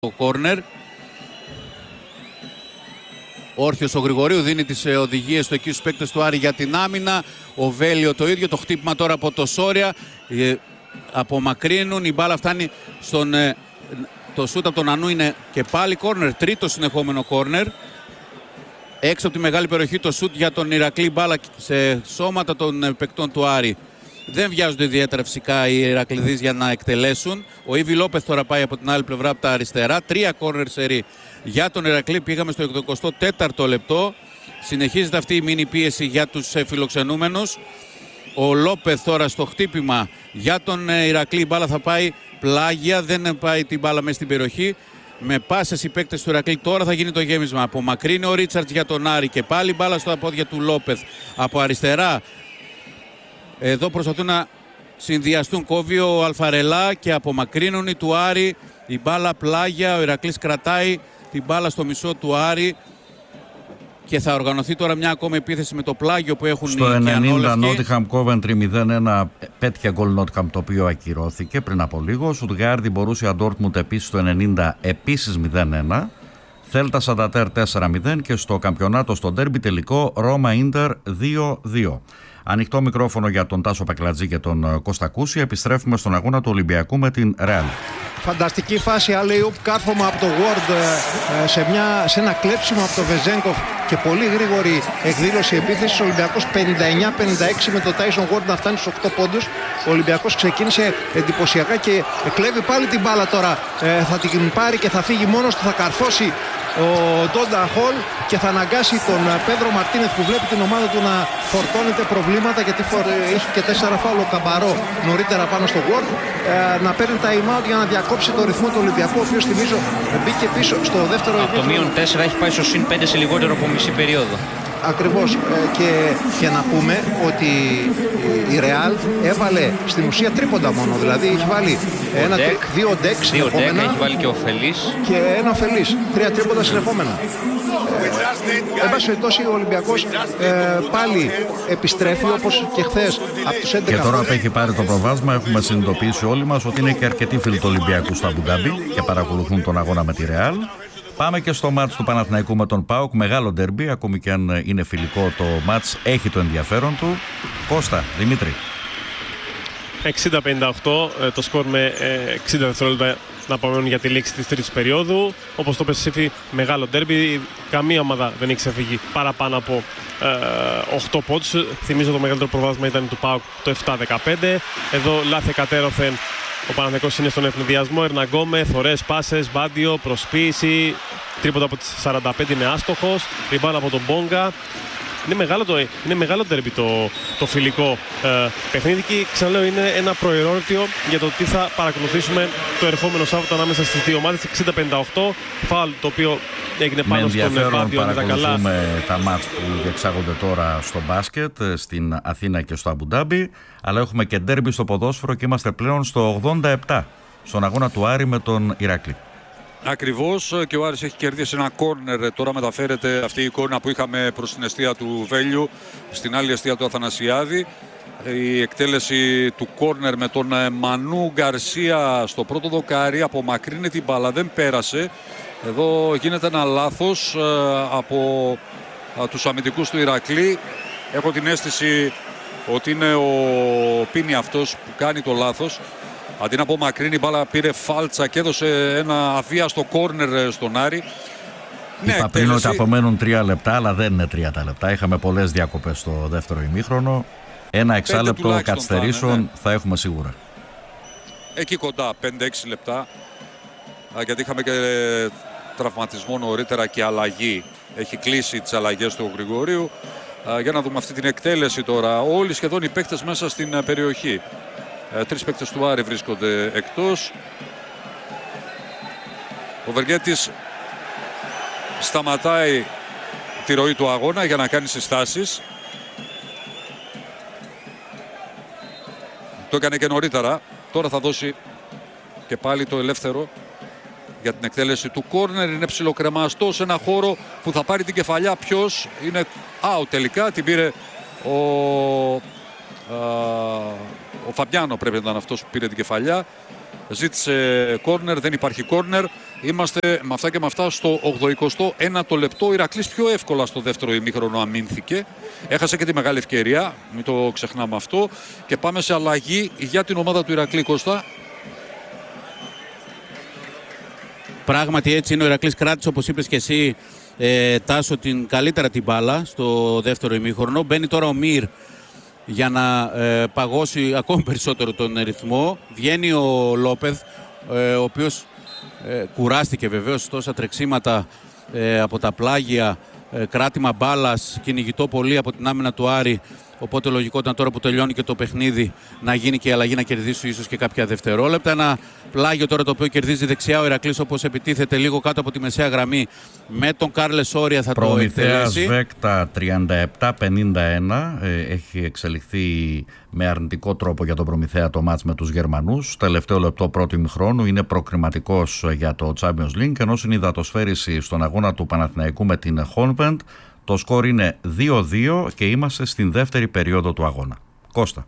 Το κόρνερ. Όρθιος ο Γρηγορίου δίνει τις οδηγίες στο εκεί στους παίκτες του Άρη για την άμυνα. Ο Βέλιο το ίδιο. Το χτύπημα τώρα από το Σόρια. Απομακρύνουν. Η μπάλα φτάνει στον... το σούτ από τον Ανού είναι και πάλι κόρνερ. Τρίτο συνεχόμενο κόρνερ. Έξω από τη μεγάλη περιοχή το σούτ για τον Ηρακλή. Μπάλα σε σώματα των παικτών του Άρη. Δεν βιάζονται ιδιαίτερα φυσικά οι Ηρακληδείς για να εκτελέσουν. Ο Ήβι Λόπεθ τώρα πάει από την άλλη πλευρά από τα αριστερά. 3 κόρνερ σερί για τον Ηρακλή. Πήγαμε στο 24ο λεπτό. Συνεχίζεται αυτή η μίνι πίεση για τους φιλοξενούμενους. Ο Λόπεθ τώρα στο χτύπημα για τον Ηρακλή. Η μπάλα θα πάει πλάγια. Δεν πάει την μπάλα μέσα στην περιοχή. Με πάσες οι παίκτες του Ηρακλή. Τώρα θα γίνει το γέμισμα. Απομακρύνει ο Ρίτσαρτς για τον Άρη. Και πάλι μπάλα στα πόδια του Λόπεθ. Από αριστερά. Εδώ προσπαθούν να συνδυαστούν. Κόβει ο Αλφαρελά και απομακρύνουν οι του Άρη. Η μπάλα πλάγια. Ο Ηρακλής κρατάει την μπάλα στο μισό του Άρη. Και θα οργανωθεί τώρα μια ακόμα επίθεση με το πλάγιο που έχουν στο οι 90 Νότιχαμ Κόβεντρι 0-1 πέτυχε γκολ Νότιχαμ, το οποίο ακυρώθηκε πριν από λίγο. Σουτγκάρδι Μπορούσια Ντόρτμουντ επίσης στο 90 επίσης 0-1. Θέλτα Σαντατέρ 4-0 και στο καμπιονάτο στο ντέρμπι τελικό Ρώμα Ίντερ 2-2. Ανοιχτό μικρόφωνο για τον Τάσο Πακλατζή και τον Κώστα Κούση. Επιστρέφουμε στον αγώνα του Ολυμπιακού με την Ρεάλ. Φανταστική φάση, alley-oop, κάρφωμα από το Ward σε ένα κλέψιμο από το Βεζένκοφ και πολύ γρήγορη εκδήλωση επίθεσης. Ο Ολυμπιακός 59-56 με το Tyson Ward να φτάνει στους 8 πόντους. Ο Ολυμπιακός ξεκίνησε εντυπωσιακά και κλέβει πάλι την μπάλα τώρα. Θα την πάρει και θα φύγει μόνος του, θα καρφώσει ο Ντόντα Χολ και θα αναγκάσει τον Πέδρο Μαρτίνεθ που βλέπει την ομάδα του να φορτώνεται προβλήματα, γιατί είχε και 4 φάουλ ο Καμπαρό νωρίτερα πάνω στο Ward, να παίρνει time out για να διακόψει το ρυθμό του Ολυμπιακού, ο οποίος θυμίζω μπήκε πίσω στο δεύτερο από το μείον 4 έχει πάει στο συν 5 σε λιγότερο από μισή περίοδο. Ακριβώς, και να πούμε ότι η Ρεάλ έβαλε στην ουσία τρίποντα μόνο, δηλαδή έχει βάλει δύο ντεκ συνεχόμενα, έχει βάλει και ο Φελής και ένα Φελής, 3 τρίποντα συνεχόμενα. Εν πάση περιπτώσει ο Ολυμπιακός πάλι επιστρέφει όπως και χθες από τους 11. Και τώρα που έχει πάρει το προβάσμα, έχουμε συνειδητοποιήσει όλοι μας ότι είναι και αρκετοί φίλοι του Ολυμπιακού στα Αμπου-Ντάμπι και παρακολουθούν τον αγώνα με τη Ρεάλ. Πάμε και στο μάτς του Παναθηναϊκού με τον ΠΑΟΚ. Μεγάλο ντερμπι, ακόμη και αν είναι φιλικό το μάτς, έχει το ενδιαφέρον του. Κώστα, Δημήτρη. 60-58, το σκορ με 60 δευτερόλεπτα να απομένουν για τη λήξη της τρίτης περίοδου. Όπως το πες εσύ, μεγάλο ντερμπι. Καμία ομάδα δεν έχει ξεφύγει παραπάνω από 8 πόντους. Θυμίζω το μεγαλύτερο προβάδισμα ήταν του ΠΑΟΚ το 7-15. Εδώ λάθη κατέρωθεν. Ο Παναθηναϊκός είναι στον ευνηδιασμό. Ερναγκόμε, θωρές πάσες, Μπάντιο, προσποίηση. Τρίποτα από τις 45 είναι άστοχος. Ριμπάν από τον Μπόγκα. Είναι μεγάλο ντερμπι το φιλικό παιχνίδι και ξαναλέω είναι ένα προερώτιο για το τι θα παρακολουθήσουμε το ερχόμενο Σάββατο ανάμεσα στις δύο ομάδες. 60-58, φάουλ το οποίο έγινε πάνω στον Μπάντιο. Παρακολουθούμε τα μάτς που διεξάγονται τώρα στο μπάσκετ στην Αθήνα και στο Αμπου-Ντάμπι, αλλά έχουμε και ντερμπι στο ποδόσφαιρο και είμαστε πλέον στο 87 στον αγώνα του Άρη με τον Ηράκλη. Ακριβώς, και ο Άρης έχει κερδίσει ένα κόρνερ. Τώρα μεταφέρεται αυτή η εικόνα που είχαμε προς την εστία του Βέλιου στην άλλη εστία του Αθανασιάδη. Η εκτέλεση του κόρνερ με τον Μανού Γκαρσία στο πρώτο δοκάρι, απομακρύνει την μπάλα, δεν πέρασε. Εδώ γίνεται ένα λάθος από τους αμυντικούς του Ηρακλή. Έχω την αίσθηση ότι είναι ο Πίνη αυτός που κάνει το λάθος. Αντί να απομακρύνει, η μπάλα πήρε φάλτσα και έδωσε ένα αβίαστο κόρνερ στον Άρη. Είπα πριν ότι απομένουν 3 λεπτά, αλλά δεν είναι 3 τα λεπτά. Είχαμε πολλές διακοπές στο δεύτερο ημίχρονο. Ένα εξάλεπτο καθυστερήσεων θα έχουμε σίγουρα. Εκεί κοντά, 5-6 λεπτά. Γιατί είχαμε και τραυματισμό νωρίτερα και αλλαγή. Έχει κλείσει τις αλλαγές του Γρηγορίου. Για να δούμε αυτή την εκτέλεση τώρα. Όλοι σχεδόν οι παίκτες μέσα στην περιοχή. 3 παίκτες του Άρη βρίσκονται εκτός. Ο Βεργέτης σταματάει τη ροή του αγώνα για να κάνει συστάσεις. Το έκανε και νωρίτερα. Τώρα θα δώσει και πάλι το ελεύθερο για την εκτέλεση του κόρνερ. Είναι ψιλοκρεμαστό σε ένα χώρο που θα πάρει την κεφαλιά. Ποιος είναι out τελικά. Την πήρε ο Φαμπιάνο, πρέπει να ήταν αυτός που πήρε την κεφαλιά. ζήτησε κόρνερ, δεν υπάρχει κόρνερ. Είμαστε με αυτά και με αυτά στο 81ο λεπτό. Ο Ηρακλής πιο εύκολα στο δεύτερο ημίχρονο αμήνθηκε. Έχασε και τη μεγάλη ευκαιρία, μην το ξεχνάμε αυτό. Και πάμε σε αλλαγή για την ομάδα του Ηρακλή, Κώστα. Πράγματι έτσι είναι, ο Ηρακλής κράτησε, όπως είπες και εσύ, Τάσο, καλύτερα την μπάλα στο δεύτερο ημίχρονο. Μπαίνει τώρα ο Μυρ για να παγώσει ακόμη περισσότερο τον ρυθμό. Βγαίνει ο Λόπεθ, ο οποίος κουράστηκε βεβαίως, τόσα τρεξίματα από τα πλάγια, κράτημα μπάλας, κυνηγητό πολύ από την άμυνα του Άρη. Οπότε λογικό ήταν τώρα που τελειώνει και το παιχνίδι να γίνει και η αλλαγή, να κερδίσει ίσως και κάποια δευτερόλεπτα. Ένα πλάγιο τώρα το οποίο κερδίζει δεξιά ο Ηρακλής, όπως επιτίθεται λίγο κάτω από τη μεσαία γραμμή με τον Κάρλες Όρια, θα το εκτελέσει. Βέκτα 37-51, έχει εξελιχθεί με αρνητικό τρόπο για τον Προμηθέα το μάτς με τους Γερμανούς. Τελευταίο λεπτό πρώτου ημιχρόνου, είναι προκριματικός για το Champions League, ενώ στην υδατοσφαίριση στον αγώνα του Παναθηναϊκού με την Honved. Το σκορ είναι 2-2 και είμαστε στην δεύτερη περίοδο του αγώνα. Κώστα.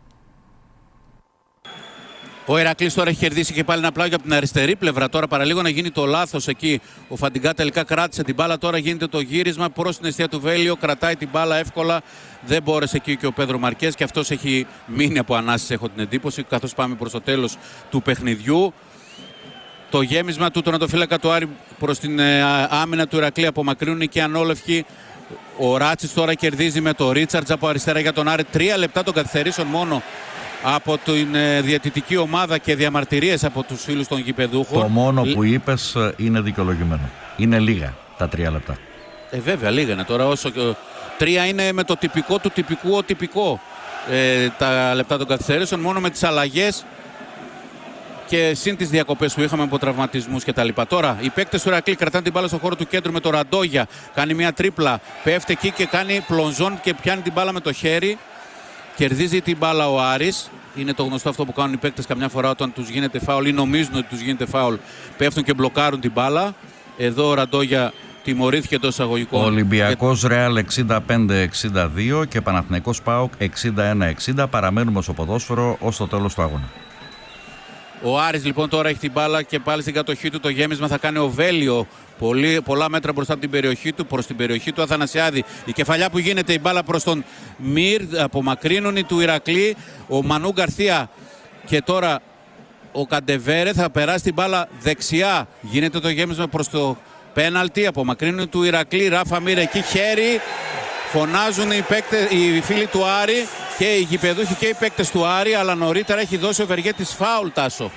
Ο Ηρακλής τώρα έχει κερδίσει και πάλι ένα πλάγιο από την αριστερή πλευρά. Τώρα παραλίγο να γίνει το λάθος εκεί. Ο Φαντιγκά τελικά κράτησε την μπάλα. Τώρα γίνεται το γύρισμα προς την εστία του Βέλιο. Κρατάει την μπάλα εύκολα. Δεν μπόρεσε εκεί και ο Πέδρο Μαρκές. Και αυτός έχει μείνει από ανάσης, έχω την εντύπωση, καθώς πάμε προς το τέλος του παιχνιδιού. Το γέμισμα του τερματοφύλακα του Άρη προς την άμυνα του Ηρακλή απομακρύνουν και ανόλευκοι. Ο Ράτσις τώρα κερδίζει με το Ρίτσαρτζ από αριστερά για τον Άρη. 3 λεπτά των καθυστερήσεων μόνο από την διαιτητική ομάδα και διαμαρτυρίες από τους φίλους των γηπεδούχων. Το μόνο που είπες είναι δικαιολογημένο. Είναι λίγα τα 3 λεπτά. Βέβαια, λίγα είναι τώρα. Όσο 3 είναι με το τυπικό του τυπικού τυπικό τα λεπτά των καθυστερήσεων, μόνο με τις αλλαγές και συν τις διακοπές που είχαμε από τραυματισμούς κτλ. Τώρα οι παίκτες του Ηρακλή κρατάνε την μπάλα στο χώρο του κέντρου με το Ραντόγια. Κάνει μια τρίπλα, πέφτει εκεί και κάνει πλονζόν και πιάνει την μπάλα με το χέρι. Κερδίζει την μπάλα ο Άρης. Είναι το γνωστό αυτό που κάνουν οι παίκτες καμιά φορά όταν τους γίνεται φάουλ ή νομίζουν ότι τους γίνεται φάουλ. Πέφτουν και μπλοκάρουν την μπάλα. Εδώ ο Ραντόγια τιμωρήθηκε εντός εισαγωγικών. Ολυμπιακός Ρεάλ 65-62 και Παναθηναϊκός ΠΑΟΚ 61-60. Παραμένουμε στο ποδόσφαιρο ως το τέλος του αγώνα. Ο Άρης λοιπόν τώρα έχει την μπάλα και πάλι στην κατοχή του. Το γέμισμα θα κάνει ο Βέλιο. Πολλά μέτρα μπροστά από την περιοχή του, προς την περιοχή του Αθανασιάδη. Η κεφαλιά που γίνεται, η μπάλα προς τον Μυρ, απομακρύνουν του Ηρακλή. Ο Μανού Γκαρθία και τώρα ο Καντεβέρε θα περάσει την μπάλα δεξιά. Γίνεται το γέμισμα προς το πέναλτι, απομακρύνουν του Ηρακλή. Ράφα Μύρ εκεί, χέρι. Φωνάζουν οι φίλοι του Άρη και οι γηπεδούχοι και οι παίκτες του Άρη, αλλά νωρίτερα έχει δώσει ο Βεργέτης φάουλ, Τάσο.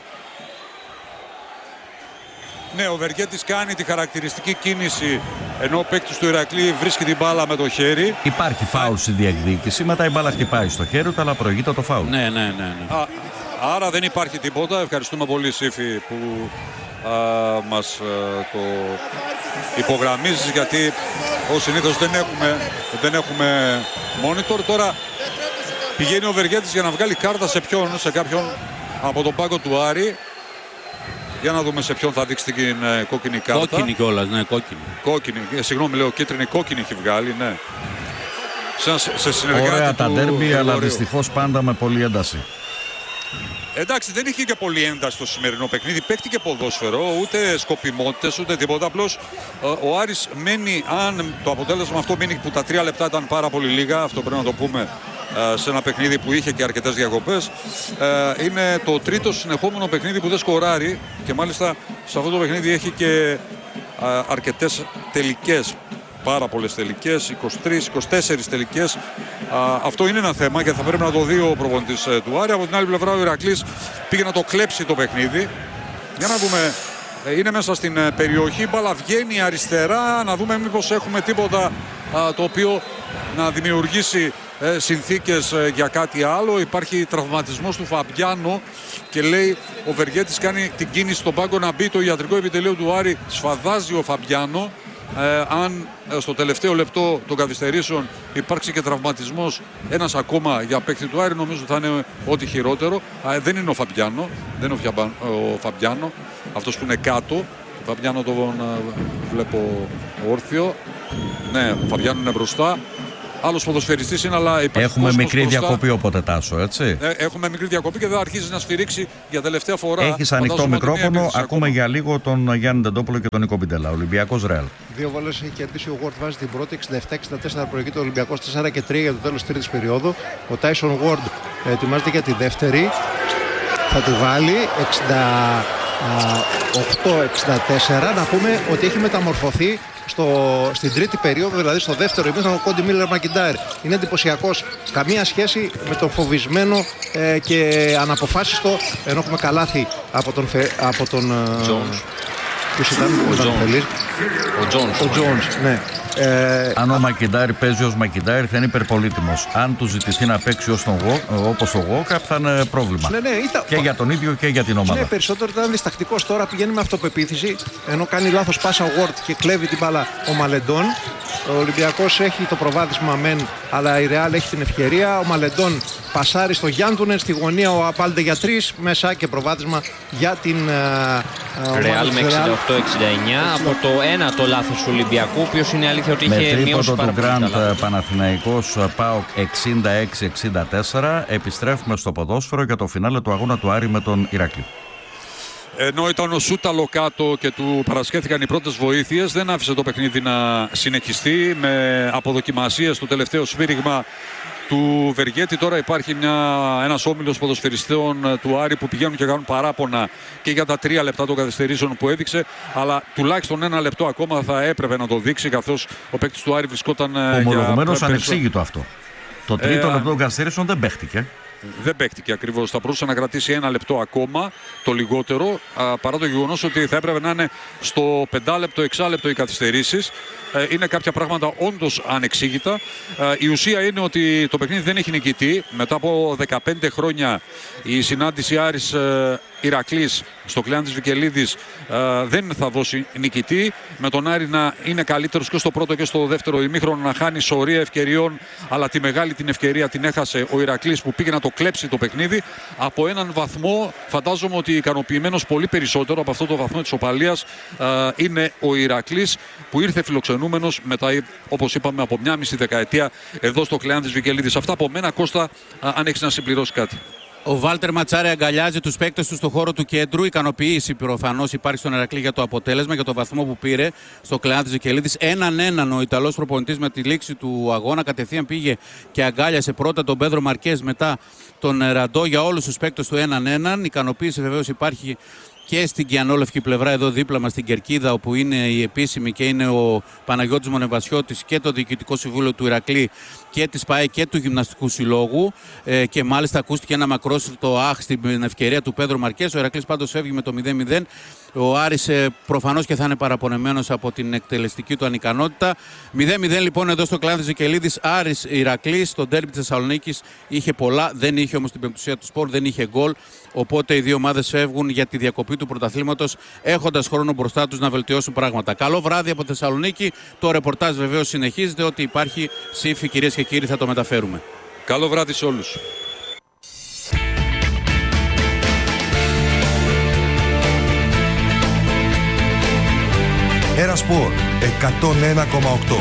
Ναι, ο Βεργέτης κάνει τη χαρακτηριστική κίνηση ενώ ο παίκτης του Ηρακλή βρίσκει την μπάλα με το χέρι. Υπάρχει φάουλ στη διεκδίκηση, μετά η μπάλα χτυπάει στο χέρι του, αλλά προηγείται το φάουλ. Ναι. Άρα δεν υπάρχει τίποτα. Ευχαριστούμε πολύ, Σύφη, που μας το υπογραμμίζεις, γιατί ως συνήθως δεν έχουμε monitor. Τώρα πηγαίνει ο Βεργέτης για να βγάλει κάρτα σε κάποιον από τον πάγκο του Άρη. Για να δούμε σε ποιον θα δείξει την κόκκινη κάρτα. Κόκκινη κιόλας, ναι, κόκκινη. Συγγνώμη, λέω κίτρινη, κόκκινη έχει βγάλει, ναι. Σε συνεργάτη. Ωραία τα ντέρμπι, αλλά ωραίο. δυστυχώς πάντα με πολλή ένταση. Εντάξει, δεν είχε και πολύ ένταση στο σημερινό παιχνίδι. Παίχτηκε ποδόσφαιρο, ούτε σκοπιμότητες, ούτε τίποτα. Απλώς ο Άρης μένει, αν το αποτέλεσμα αυτό μείνει, που τα 3 λεπτά ήταν πάρα πολύ λίγα, αυτό πρέπει να το πούμε, σε ένα παιχνίδι που είχε και αρκετές διακοπές. Είναι το τρίτο συνεχόμενο παιχνίδι που δεν σκοράρει και μάλιστα σε αυτό το παιχνίδι έχει και αρκετές τελικές. Πάρα πολλές τελικές, 23-24 τελικές. Αυτό είναι ένα θέμα και θα πρέπει να το δει ο προπονητής του Άρη. Από την άλλη πλευρά ο Ηρακλής πήγε να το κλέψει το παιχνίδι. Για να δούμε, είναι μέσα στην περιοχή, μπάλα βγαίνει αριστερά, να δούμε μήπως έχουμε τίποτα το οποίο να δημιουργήσει συνθήκες για κάτι άλλο. Υπάρχει τραυματισμός του Φαμπιάνο και λέει ο Βεργέτης κάνει την κίνηση στον πάγκο να μπει το ιατρικό επιτελείο του Άρη. Σφαδάζει ο Φαμπιάνο. Αν στο τελευταίο λεπτό των καθυστερήσεων υπάρξει και τραυματισμός ένας ακόμα για παίκτη του Άρη, νομίζω θα είναι ό,τι χειρότερο. Δεν είναι ο Φαμπιάνο, δεν είναι ο Φαμπιάνο, αυτός που είναι κάτω. Ο Φαμπιάνο τον βλέπω όρθιο. Ναι, ο Φαμπιάνο είναι μπροστά. άλλος ποδοσφαιριστής είναι, αλλά υπάρχει Έχουμε μικρή διακοπή οπότε, Τάσο, έτσι. Έχουμε μικρή διακοπή και δεν αρχίζει να σφυρίξει για τελευταία φορά. Έχεις ανοιχτό μικρόφωνο. Ακούμε για λίγο τον Γιάννη Ντεντόπουλο και τον Νίκο Μπιντέλα. Ολυμπιακός Ρεάλ. 2 βόλες έχει κερδίσει ο Ward, βάζει την πρώτη. 67-64 προηγείται ο Ολυμπιακός, 4-3 για το τέλος της τρίτης περίοδου. Ο Tyson Ward ετοιμάζεται για τη δεύτερη. Θα τη βάλει 68-64. Να πούμε ότι έχει μεταμορφωθεί στην τρίτη περίοδο, δηλαδή στο δεύτερο ημίχρονο, ο Κόντι Μίλλερ Μακιντάιρ. Είναι εντυπωσιακός. Καμία σχέση με τον φοβισμένο και αναποφάσιστο, ενώ έχουμε καλάθι από τον ποιος ήταν, ο Τζόνς, ναι. Αν ο Μακιντάιρ παίζει ως Μακιντάιρ θα είναι υπερπολίτημος. Αν του ζητηθεί να παίξει όπως ο Γόκαπ θα είναι πρόβλημα. Ναι, και για τον ίδιο και για την ομάδα. Ναι, περισσότερο ήταν διστακτικός. Τώρα πηγαίνει με αυτοπεποίθηση, ενώ κάνει λάθος πάσα ο Ward και κλέβει την μπάλα ο Μαλεντόν. Ο Ολυμπιακός έχει το προβάδισμα μεν, αλλά η Ρεάλ έχει την ευκαιρία. Ο Μαλεντόν πασάρει στο Γιάντουνεν, στη γωνία ο Απάλντε για 3 μέσα και προβάδισμα για την Ρεάλ με 68-69. Από το ένα το λάθος του Ολυμπιακού, ποιος είναι αλήθεια ότι είχε μειώσει πάρα πολύ. Με τρίποντο του Γκραντ Παναθηναϊκός ΠΑΟΚ 66-64. Επιστρέφουμε στο ποδόσφαιρο για το φινάλε του αγώνα του Άρη με τον Ηρακλή. Ενώ ήταν ο Σούταλο κάτω και του παρασχέθηκαν οι πρώτες βοήθειες, δεν άφησε το παιχνίδι να συνεχιστεί με αποδοκιμασίες στο τελευταίο σφύριγμα του Βεργέτη. Τώρα υπάρχει ένας όμιλος ποδοσφαιριστών του Άρη που πηγαίνουν και κάνουν παράπονα και για τα 3 λεπτά των καθυστερήσεων που έδειξε, αλλά τουλάχιστον 1 λεπτό ακόμα θα έπρεπε να το δείξει, καθώς ο παίκτης του Άρη βρισκόταν ομολογουμένως ανεξήγητο αυτό. Το τρίτο λεπτό των καθυστερήσεων δεν παίχτηκε. Δεν παίχτηκε ακριβώς. Θα μπορούσε να κρατήσει 1 λεπτό ακόμα, το λιγότερο, παρά το γεγονός ότι θα έπρεπε να είναι στο 5 λεπτό, 6 λεπτό οι καθυστερήσεις. Είναι κάποια πράγματα όντως ανεξήγητα. Η ουσία είναι ότι το παιχνίδι δεν έχει νικητή. Μετά από 15 χρόνια η συνάντηση Άρης Ηρακλής στο Κλεάν της Βικελίδης δεν θα δώσει νικητή. Με τον Άρη να είναι καλύτερος και στο πρώτο και στο δεύτερο ημίχρονο, να χάνει σωρία ευκαιριών, αλλά τη μεγάλη την ευκαιρία την έχασε ο Ηρακλής που πήγε να το κλέψει το παιχνίδι. Από έναν βαθμό φαντάζομαι ότι ικανοποιημένος πολύ περισσότερο από αυτό το βαθμό της οπαλίας είναι ο Ηρακλής, που ήρθε φιλοξενούμενος μετά, όπως είπαμε, από 1,5 δεκαετία εδώ στο Κλεάν της Βικελίδης. Αυτά από μένα, Κώστα, αν έχεις να συμπληρώσει κάτι. Ο Βάλτερ Ματσάρη αγκαλιάζει τους παίκτες του στον χώρο του κέντρου. Ικανοποίηση προφανώς υπάρχει στον Ηρακλή για το αποτέλεσμα, για το βαθμό που πήρε στο Κλεάν της Βικελίδης. 1-1 ο Ιταλός προπονητής με τη λήξη του αγώνα. Κατευθείαν πήγε και αγκάλιασε πρώτα τον Πέδρο Μαρκές, μετά τον Ραντό, για όλους τους παίκτες του 1-1. Ικανοποίηση βεβαίως υπάρχει και στην κιανόλευκη πλευρά, εδώ δίπλα μας στην Κερκίδα, όπου είναι η επίσημη και είναι ο Παναγιώτης Μονεβασιώτης και το Διοικητικό Συμβούλιο του Ηρακλή και της ΠΑΕ και του Γυμναστικού Συλλόγου. Και μάλιστα ακούστηκε ένα μακρόσυρτο αχ στην ευκαιρία του Πέδρο Μαρκές. Ο Ηρακλής πάντως φεύγει με το 0-0. Ο Άρης προφανώς και θα είναι παραπονεμένος από την εκτελεστική του ανικανότητα. 0-0 λοιπόν εδώ στο Κλεάν της Βικελίδης. Άρης Ηρακλής. Το ντέρμπι της Θεσσαλονίκης είχε πολλά, δεν είχε όμως την πεμπτουσία του σπορ, δεν είχε γκολ. Οπότε οι δύο ομάδες φεύγουν για τη διακοπή του πρωταθλήματος, έχοντας χρόνο μπροστά τους να βελτιώσουν πράγματα. Καλό βράδυ από Θεσσαλονίκη. Το ρεπορτάζ βεβαίως συνεχίζεται. Ότι υπάρχει σύφη, κυρίες και κύριοι, θα το μεταφέρουμε. Καλό βράδυ σε όλους. Ένα Σπορ 101,8.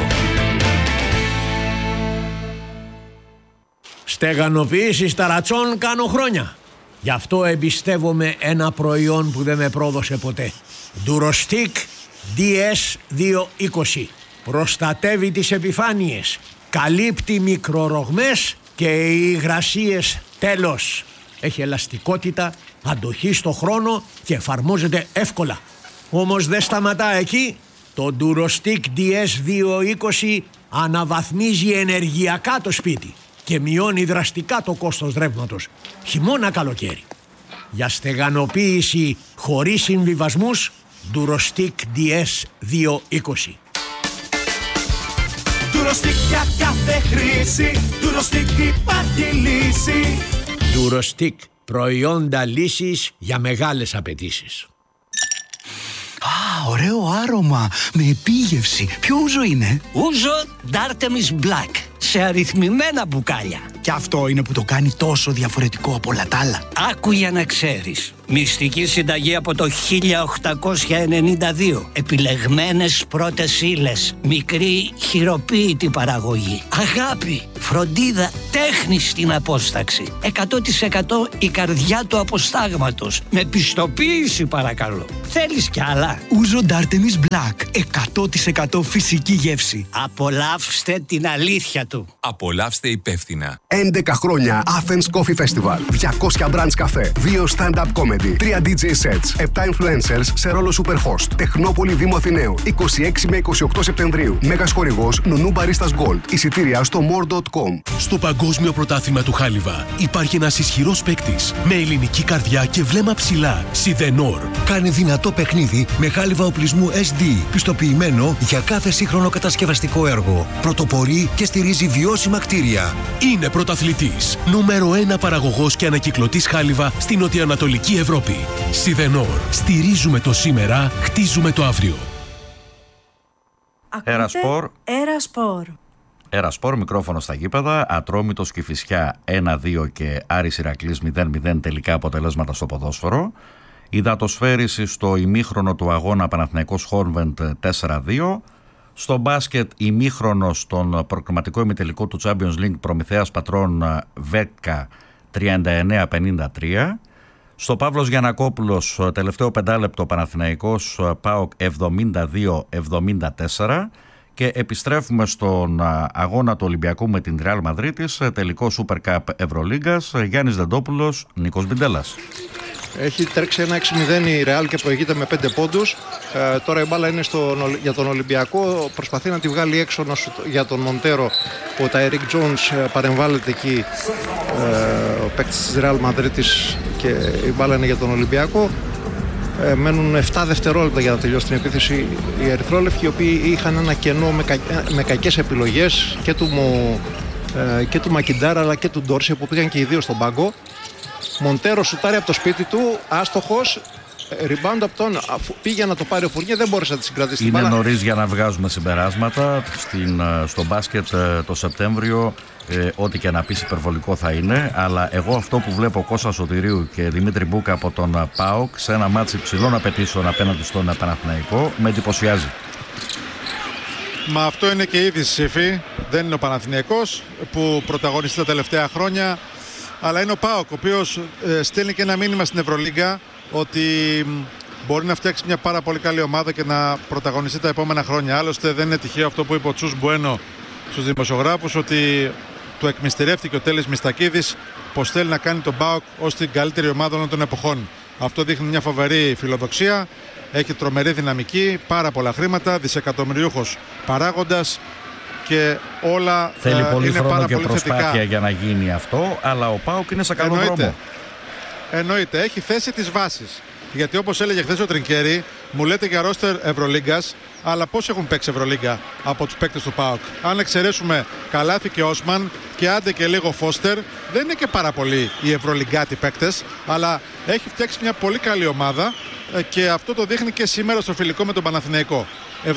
Στεγανοποίηση ταρατσών κάνω χρόνια. Γι' αυτό εμπιστεύομαι ένα προϊόν που δεν με πρόδωσε ποτέ. Durostic DS220. Προστατεύει τις επιφάνειες, καλύπτει μικρορογμές και οι υγρασίες τέλος. Έχει ελαστικότητα, αντοχή στο χρόνο και εφαρμόζεται εύκολα. Όμως δεν σταματά εκεί. Το Durostic DS220 αναβαθμίζει ενεργειακά το σπίτι και μειώνει δραστικά το κόστος ρεύματος, χειμώνα καλοκαίρι. Για στεγανοποίηση χωρίς συμβιβασμούς, Durostic DS220. Durostic για κάθε χρήση, Durostic υπάρχει λύση. Durostic, προϊόντα λύσης για μεγάλες απαιτήσεις. Α, ωραίο άρωμα, με επίγευση. Ποιο ούζο είναι? Ούζο D'Artemis Black, σε αριθμημένα μπουκάλια. Και αυτό είναι που το κάνει τόσο διαφορετικό από όλα τα άλλα. Άκου για να ξέρεις. Μυστική συνταγή από το 1892. Επιλεγμένες πρώτες ύλες. Μικρή χειροποίητη παραγωγή. Αγάπη, φροντίδα, τέχνη στην απόσταξη. 100% η καρδιά του αποστάγματος. Με πιστοποίηση παρακαλώ. Θέλεις κι άλλα? Ούζο Ντάρτεμις Black. 100% φυσική γεύση. Απολαύστε την αλήθεια του. Απολαύστε υπεύθυνα. 11 χρόνια Athens Coffee Festival. 200 branch καφέ. 2 stand-up comedy. 3 DJ sets. 7 influencers σε ρόλο superhost. Τεχνόπολη Δήμου Αθηναίου. 26 με 28 Σεπτεμβρίου. Μέγας χορηγός Νονού Baristas Gold. Εισιτήρια στο more.com. Στο Παγκόσμιο Πρωτάθλημα του Χάλιβα υπάρχει ένας ισχυρός παίκτης με ελληνική καρδιά και βλέμμα ψηλά. Σιδενόρ. Κάνει δυνατό παιχνίδι με χάλιβα οπλισμού SD. Πιστοποιημένο για κάθε σύγχρονο κατασκευαστικό έργο. Πρωτοπορεί και στηρίζει βιώσιμα κτίρια. Είναι πρωταθλητής. Νούμερο 1 παραγωγός και ανακυκλωτής χάλιβα στην νοτιοανατολική Ευρώπη. Σιδενόρ. Στηρίζουμε το σήμερα, χτίζουμε το αύριο. Ερασπορ, μικρόφωνο στα γήπεδα. Ατρόμητος Κηφισιά 1-2 και Άρης Ηρακλής 0-0 τελικά αποτελέσματα στο ποδόσφαιρο. Υδατοσφαίριση στο ημίχρονο του αγώνα Παναθηναϊκός Χόρβεντ 4-2. Στο μπάσκετ ημίχρονο στον προκριματικό ημιτελικό του Champions League Προμηθέας Πατρών Βέκα 39-53. Στο Παύλος Γιαννακόπουλος τελευταίο πεντάλεπτο Παναθηναϊκός ΠΑΟΚ 72-74. Και επιστρέφουμε στον αγώνα του Ολυμπιακού με την Real Μαδρίτης, τελικό Super Cup Ευρωλίγκας. Γιάννης Δεντόπουλος, Νίκος Μπιντέλας. Έχει τρέξει ένα 6-0 η Real και προηγείται με 5 πόντους. Τώρα η μπάλα είναι για τον Ολυμπιακό. Προσπαθεί να τη βγάλει έξω για τον Μοντέρο. Ο Ταϊρίκ Τζόνς παρεμβάλλεται εκεί, ο παίκτης της Real Μαδρίτης, και η μπάλα είναι για τον Ολυμπιακό. Μένουν 7 δευτερόλεπτα για να τελειώσει την επίθεση οι ερυθρόλευκοι, οι οποίοι είχαν ένα κενό με κακές επιλογές και του Μακιντάρα αλλά και του Ντόρση, που πήγαν και οι δύο στον πάγκο. Μοντέρο σουτάρει από το σπίτι του, άστοχος, rebound από τον, πήγε να το πάρει ο Φουρνιέ, δεν μπόρεσε να τη συγκρατήσει. Είναι νωρίς για να βγάζουμε συμπεράσματα. Στο μπάσκετ το Σεπτέμβριο ό,τι και να πεις υπερβολικό θα είναι, αλλά εγώ αυτό που βλέπω Κώστα Σωτηρίου και Δημήτρη Μπούκα από τον ΠΑΟΚ σε ένα μάτσι υψηλών απαιτήσεων απέναντι στον Παναθηναϊκό με εντυπωσιάζει. Μα αυτό είναι και η είδηση, Σύφη. Δεν είναι ο Παναθηναϊκός που πρωταγωνιστεί τα τελευταία χρόνια, αλλά είναι ο ΠΑΟΚ, ο οποίος στέλνει και ένα μήνυμα στην Ευρωλίγκα ότι μπορεί να φτιάξει μια πάρα πολύ καλή ομάδα και να πρωταγωνιστεί τα επόμενα χρόνια. Άλλωστε δεν είναι τυχαίο αυτό που είπε ο Τσούς Μπουένο στους δημοσιογράφους, ότι του εκμυστηρεύτηκε ο Τέλης Μιστακίδης πως θέλει να κάνει τον ΠΑΟΚ ως την καλύτερη ομάδα όλων των εποχών. Αυτό δείχνει μια φοβερή φιλοδοξία, έχει τρομερή δυναμική, πάρα πολλά χρήματα, δισεκατομμυριούχος παράγοντας και όλα θέλει πολύ είναι χρόνο πάρα και πολύ προσπάθεια θετικά για να γίνει αυτό, αλλά ο ΠΑΟΚ είναι σε καλό δρόμο. Εννοείται, έχει θέσει τις βάσεις. Γιατί όπως έλεγε χθες ο Τρινκέρι, μου λέτε για ρόστερ Ευρωλίγκας, αλλά πώς έχουν παίξει Ευρωλίγκα από τους παίκτες του ΠΑΟΚ? Αν εξαιρέσουμε Καλάθι και Όσμαν και άντε και λίγο Φώστερ, δεν είναι και πάρα πολλοί οι Ευρωλιγκάτοι παίκτες, αλλά έχει φτιάξει μια πολύ καλή ομάδα και αυτό το δείχνει και σήμερα στο φιλικό με τον Παναθηναϊκό. 72-77,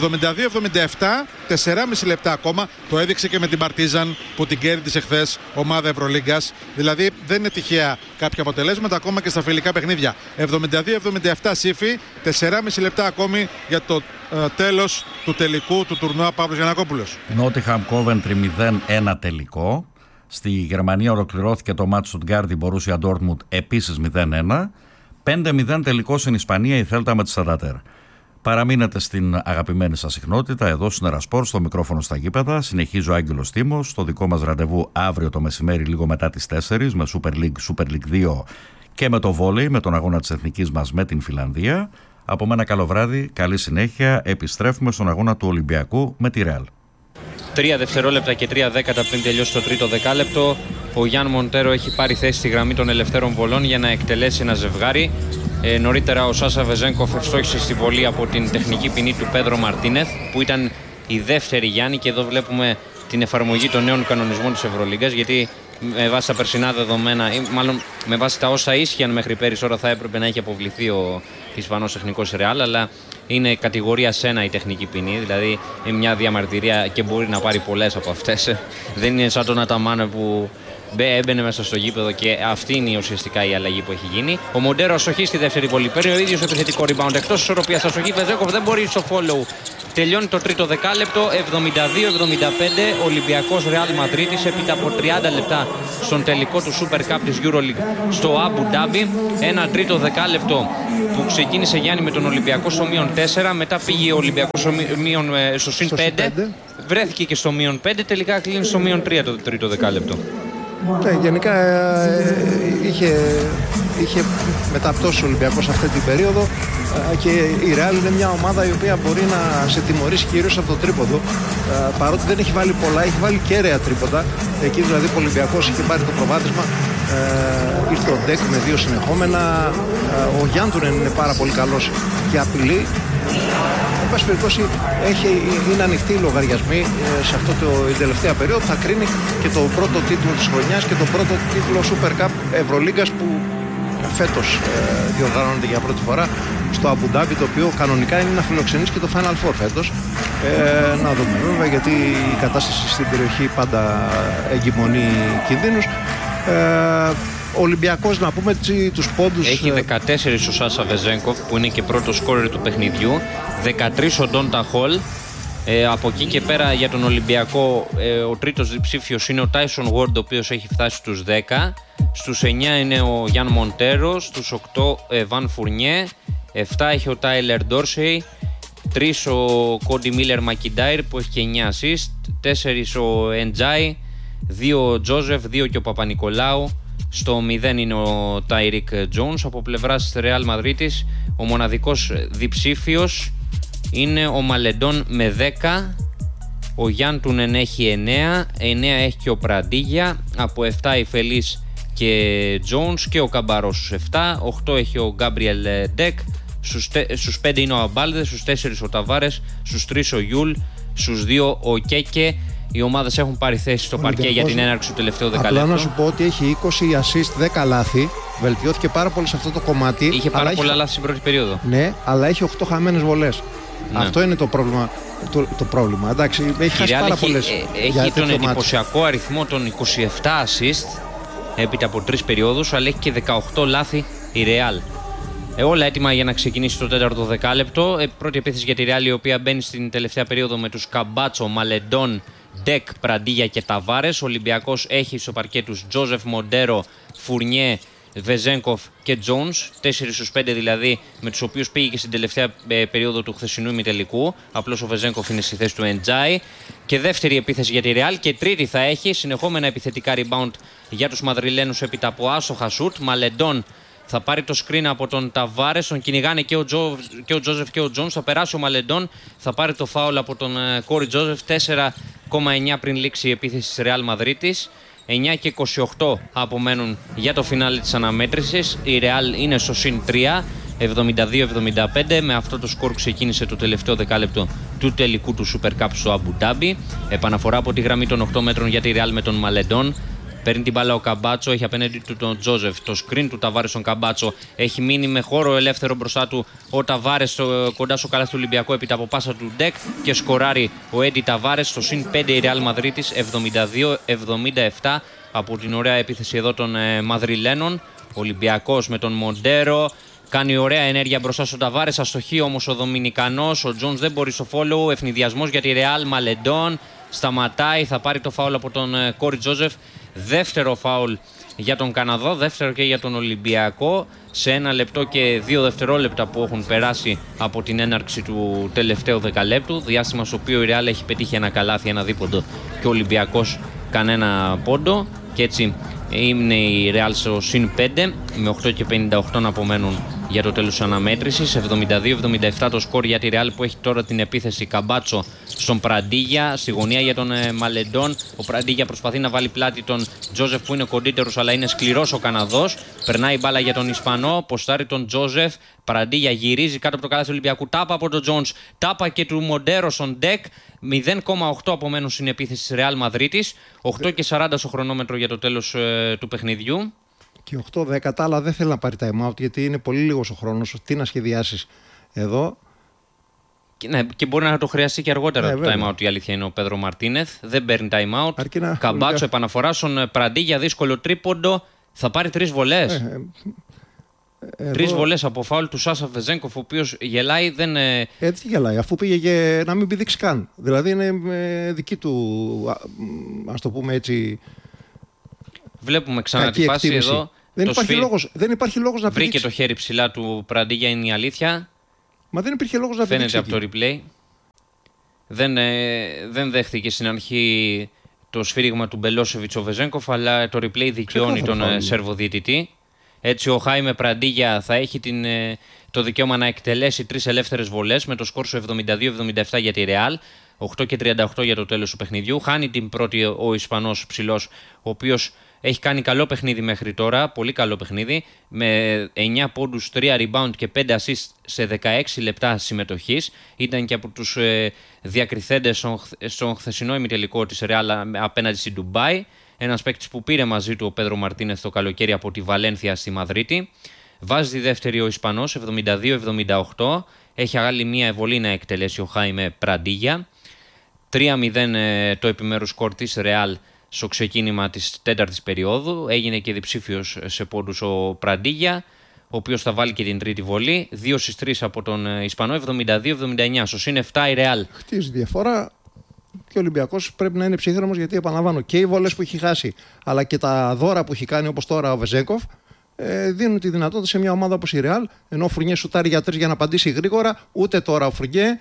4,5 λεπτά ακόμα. Το έδειξε και με την Παρτίζαν που την κέρδισε χθες, ομάδα Ευρωλίγκας. Δηλαδή δεν είναι τυχαία κάποια αποτελέσματα ακόμα και στα φιλικά παιχνίδια. 72-77 Σύφη, 4,5 λεπτά ακόμη για το τέλος του τελικού του τουρνουά Παύλος Γιαννακόπουλος. Νότιχαμ Κόβεντρι 0-1 τελικό. Στη Γερμανία ολοκληρώθηκε το μάτς Στουτγκάρδι Μπορούσια Ντόρτμουντ επίσης 0-1. 5-0 τελικό στην Ισπανία η Θέλτα με τη Σαντατέρ. Παραμείνετε στην αγαπημένη σας συχνότητα εδώ στην Ερασπορ, στο μικρόφωνο στα γήπεδα. Συνεχίζει ο Άγγελος Τίμος, στο δικό μας ραντεβού αύριο το μεσημέρι λίγο μετά τις 4 με Super League 2 και με το βόλεϊ, με τον αγώνα της εθνικής μας με την Φιλανδία. Από μένα καλό βράδυ, καλή συνέχεια. Επιστρέφουμε στον αγώνα του Ολυμπιακού με τη Real. 3 δευτερόλεπτα και 3 δέκατα πριν τελειώσει το τρίτο δεκάλεπτο, ο Γιάν Μοντέρο έχει πάρει θέση στη γραμμή των ελευθέρων βολών για να εκτελέσει ένα ζευγάρι. Νωρίτερα ο Σάσα Βεζένκοφ ευστόχησε στη βολή από την τεχνική ποινή του Πέδρο Μαρτίνεθ, που ήταν η δεύτερη, Γιάννη, και εδώ βλέπουμε την εφαρμογή των νέων κανονισμών της Ευρωλίγκας, γιατί με βάση τα περσινά δεδομένα, ή μάλλον με βάση τα όσα ίσχυαν μέχρι πέρυσι ώρα, θα έπρεπε να έχει αποβληθεί ο Ισπανός τεχνικός Ρεάλ, αλλά είναι κατηγορία σένα η τεχνική ποινή, δηλαδή είναι μια διαμαρτυρία και μπορεί να πάρει πολλές από αυτές. Δεν είναι σαν τον Αταμάνε που έμπαινε μέσα στο γήπεδο και αυτή είναι ουσιαστικά η αλλαγή που έχει γίνει. Ο Μοντέρο αστοχή στη δεύτερη βολή. Παίρνει ο ίδιος επιθετικό rebound. Εκτός ισορροπίας αστοχή. Βεζέγκοφ δεν μπορεί στο follow. Τελειώνει το τρίτο δεκάλεπτο. 72-75. Ολυμπιακός Ρεάλ Μαδρίτης έπειτα από 30 λεπτά στον τελικό του Super Cup της EuroLeague στο Αμπου Ντάμπι. Ένα τρίτο δεκάλεπτο που ξεκίνησε, Γιάννη, με τον Ολυμπιακό στο μείον 4. Μετά πήγε ο Ολυμπιακός στο συν 5. Βρέθηκε και στο μείον 5. Τελικά κλείνει στο μείον 3 το τρίτο δεκάλεπτο. Ναι, γενικά είχε μεταπτώσει ο Ολυμπιακός αυτή την περίοδο και η Real είναι μια ομάδα η οποία μπορεί να σε τιμωρήσει κυρίως από το τρίποντο, παρότι δεν έχει βάλει πολλά, έχει βάλει κέραια τρίποντα. Εκεί δηλαδή ο Ολυμπιακός είχε πάρει το προβάδισμα, ήρθε ο Ντεκ με 2 συνεχόμενα, ο Γιάντουνεν είναι πάρα πολύ καλός και απειλεί. Εν πάση περιπτώσει είναι ανοιχτοί οι λογαριασμοί σε αυτό την τελευταία περίοδο. Θα κρίνει και το πρώτο τίτλο της χρονιάς και το πρώτο τίτλο Super Cup Ευρωλίγκας που φέτος διοργανώνεται για πρώτη φορά στο Αμπου Ντάμπι, το οποίο κανονικά είναι να φιλοξενήσει και το Final Four φέτος. Να δούμε βέβαια, γιατί η κατάσταση στην περιοχή πάντα εγκυμονεί κινδύνους. Ο Ολυμπιακός, να πούμε τους πόντους. Έχει 14 ο Σάσα Βεζέγκοφ που είναι και πρώτος σκόρερ του παιχνιδιού, 13 ο Ντόντα Χολ. Από εκεί και πέρα για τον Ολυμπιακό ο τρίτος διψήφιος είναι ο Τάισον Γουόρντ, ο οποίος έχει φτάσει στους 10. Στους 9 είναι ο Γιάν Μοντέρο, στους 8 Βαν Φουρνιέ, 7 έχει ο Τάιλερ Ντόρσεϊ, 3 ο Κόντι Μίλερ Μακιντάιρ που έχει και 9 assist, 4 ο Εντζάι, 2 ο Τζόζεφ, 2 και ο Παπα-Νικολάου. Στο 0 είναι ο Τάιρικ Τζόουνς. Από πλευράς Ρεάλ Μαδρίτης ο μοναδικός διψήφιος είναι ο Μαλεντόν με 10. Ο Γιάντουνεν έχει 9. 9 έχει και ο Πραντίγια. Από 7 η Φελής και Τζόουνς και ο Καμπαρός στους 7. 8 έχει ο Γκάμπριελ Ντεκ. Στους 5 είναι ο Αμπάλδε. Στους 4 ο Ταβάρες. Στους 3 ο Γιούλ. Στους 2 ο Κέκε. Οι ομάδες έχουν πάρει θέση στο παρκέ για την έναρξη του τελευταίου δεκαλέπτου. Απλά να σου πω ότι έχει 20 assist, 10 λάθη. Βελτιώθηκε πάρα πολύ σε αυτό το κομμάτι. Είχε πάρα πολλά λάθη στην πρώτη περίοδο. Ναι, αλλά έχει 8 χαμένες βολές. Ναι. Αυτό είναι το πρόβλημα. Το πρόβλημα. Εντάξει, έχει χάσει πάρα πολλές. Έχει τον εντυπωσιακό αριθμό των 27 assist έπειτα από 3 περιόδους, αλλά έχει και 18 λάθη η Real. Όλα έτοιμα για να ξεκινήσει το τέταρτο δεκάλεπτο. Πρώτη επίθεση για τη Real, η οποία μπαίνει στην τελευταία περίοδο με τους Καμπάτσο, Μαλεντόν, Ντεκ, Πραντίγια και Ταβάρες. Ο Ολυμπιακός έχει στο παρκέ τους Τζόζεφ, Μοντέρο, Φουρνιέ, Βεζέγκοφ και Τζόουνς, 4 στους 5 δηλαδή, με τους οποίους πήγε και στην τελευταία περίοδο του χθεσινού ημιτελικού. Απλώς ο Βεζέγκοφ είναι στη θέση του Εντζάι. Και δεύτερη επίθεση για τη Real και τρίτη θα έχει συνεχόμενα επιθετικά rebound για τους Μαδριλένους έπειτα από άστοχα σουτ. Μαλεντόν θα πάρει το screen από τον Ταβάρες, τον κυνηγάνε και ο Τζόζεφ και ο Τζόνς. Θα περάσει ο Μαλεντόν, θα πάρει το φάουλ από τον Κόρι Τζόζεφ. 4,9 πριν λήξει η επίθεση της Real Μαδρίτης. 9 και 28 απομένουν για το φινάλε της αναμέτρησης. Η Real είναι στο συν 3, 72-75. Με αυτό το σκορ ξεκίνησε το τελευταίο δεκάλεπτο του τελικού του Super Cup στο Αμπου Ντάμπι. Επαναφορά από τη γραμμή των 8 μέτρων για τη Real με τον Μαλεντόν. Παίρνει την μπάλα ο Καμπάτσο, έχει απέναντι του τον Τζόζεφ. Το screen του Ταβάρες στον Καμπάτσο. Έχει μείνει με χώρο ελεύθερο μπροστά του ο Ταβάρες κοντά στο καλάθι του Ολυμπιακού έπειτα από πάσα του Ντεκ και σκοράρει ο Έντι Ταβάρες. Στο συν 5 η Real Μαδρίτης, 72-77 από την ωραία επίθεση εδώ των Μαδριλένων. Ολυμπιακός με τον Μοντέρο. Κάνει ωραία ενέργεια μπροστά στον Ταβάρες. Αστοχή όμως ο Δομινικανός. Ο Τζόνς δεν μπορεί στο follow. Ευνηδιασμός για τη Real. Μαλεντόν σταματάει. Θα πάρει το φάουλ από τον Κόρι Τζόζεφ. Δεύτερο φάουλ για τον Καναδό, δεύτερο και για τον Ολυμπιακό σε 1 λεπτό και 2 δευτερόλεπτα που έχουν περάσει από την έναρξη του τελευταίου δεκαλέπτου. Διάστημα στο οποίο η Real έχει πετύχει ένα καλάθι, ένα δίποντο και ο Ολυμπιακός κανένα πόντο. Και έτσι είναι η Real στο συν 5 με 8 και 58 να απομένουν για το τέλος της αναμέτρησης. 72-77 το σκορ για τη Real που έχει τώρα την επίθεση. Καμπάτσο στον Πραντίγια, στη γωνία για τον Μαλεντόν. Ο Πραντίγια προσπαθεί να βάλει πλάτη τον Τζόζεφ που είναι κοντύτερος αλλά είναι σκληρός ο Καναδός. Περνάει μπάλα για τον Ισπανό, ποστάρει τον Τζόζεφ. Πραντίγια γυρίζει κάτω από το καλάθι του Ολυμπιακού. Τάπα από τον Τζόνς, τάπα και του Μοντέρο στον Ντεκ. 0,8 απομένουν στην επίθεση της Real Μαδρίτης. 8 και 40 στο χρονόμετρο για το τέλος του παιχνιδιού. Και 8-10, αλλά δεν θέλει να πάρει time out γιατί είναι πολύ λίγος ο χρόνος. Τι να σχεδιάσεις εδώ. Και μπορεί να το χρειαστεί και αργότερα το time out. Η αλήθεια είναι ο Πέδρο Μαρτίνεθ. Δεν παίρνει time out. Καμπάτσο, επαναφορά στον Πραντίγια, δύσκολο τρίποντο. Θα πάρει 3 βολές. 3 βολές από φάουλ του Σάσα Βεζένκοφ, ο οποίος γελάει. Έτσι γελάει, αφού πήγε και να μην πηδήξει καν. Δηλαδή είναι δική του, ας το πούμε έτσι. Βλέπουμε ξανά τη φάση εκτίμηση. Εδώ. Δεν υπάρχει λόγος να πηδήξει. Βρήκε το χέρι ψηλά του Πραντίγια, είναι η αλήθεια. Μα δεν υπήρχε λόγος να πηδήξει. Φαίνεται από το replay. Δεν δέχτηκε στην αρχή το σφύριγμα του Μπελόσεβιτς ο Βεζένκοφ, αλλά το replay δικαιώνει τον Σέρβο διαιτητή. Έτσι ο Χάιμε Πραντίγια θα έχει το δικαίωμα να εκτελέσει 3 ελεύθερες βολές με το σκορ σου 72-77 για τη Ρεάλ, 8 και 38 για το τέλος του παιχνιδιού. Χάνει την πρώτη ο Ισπανός ψηλός, ο οποίος έχει κάνει καλό παιχνίδι μέχρι τώρα, πολύ καλό παιχνίδι, με 9 πόντους, 3 rebound και 5 assist σε 16 λεπτά συμμετοχής. Ήταν και από τους διακριθέντες στον χθεσινό ημιτελικό της Ρεάλ απέναντι στην Ντουμπάι. Ένας παίκτης που πήρε μαζί του ο Πέδρο Μαρτίνεθ το καλοκαίρι από τη Βαλένθια στη Μαδρίτη. Βάζει τη δεύτερη ο Ισπανός, 72-78. Έχει άλλη μία ευολή να εκτελέσει ο Χάιμε Πραντίγια. 3-0 το επιμέρους σκορ της Ρεάλ στο ξεκίνημα της 4ης περίοδου. Έγινε και διψήφιος σε πόντους ο Πραντίγια, ο οποίος θα βάλει και την τρίτη βολή. 2 στις 3 από τον Ισπανό, 72-79. Στο συν 7 η Ρεάλ. Χτίζει διαφορά. Και ο Ολυμπιακός πρέπει να είναι ψύχρεμος, γιατί επαναλαμβάνω και οι βολές που έχει χάσει αλλά και τα δώρα που έχει κάνει όπως τώρα ο Βεζένκοφ δίνουν τη δυνατότητα σε μια ομάδα όπως η Ρεάλ, ενώ ο Φουρνιέ σουτάρει για 3 για να απαντήσει γρήγορα. Ούτε τώρα ο Φουρνιέ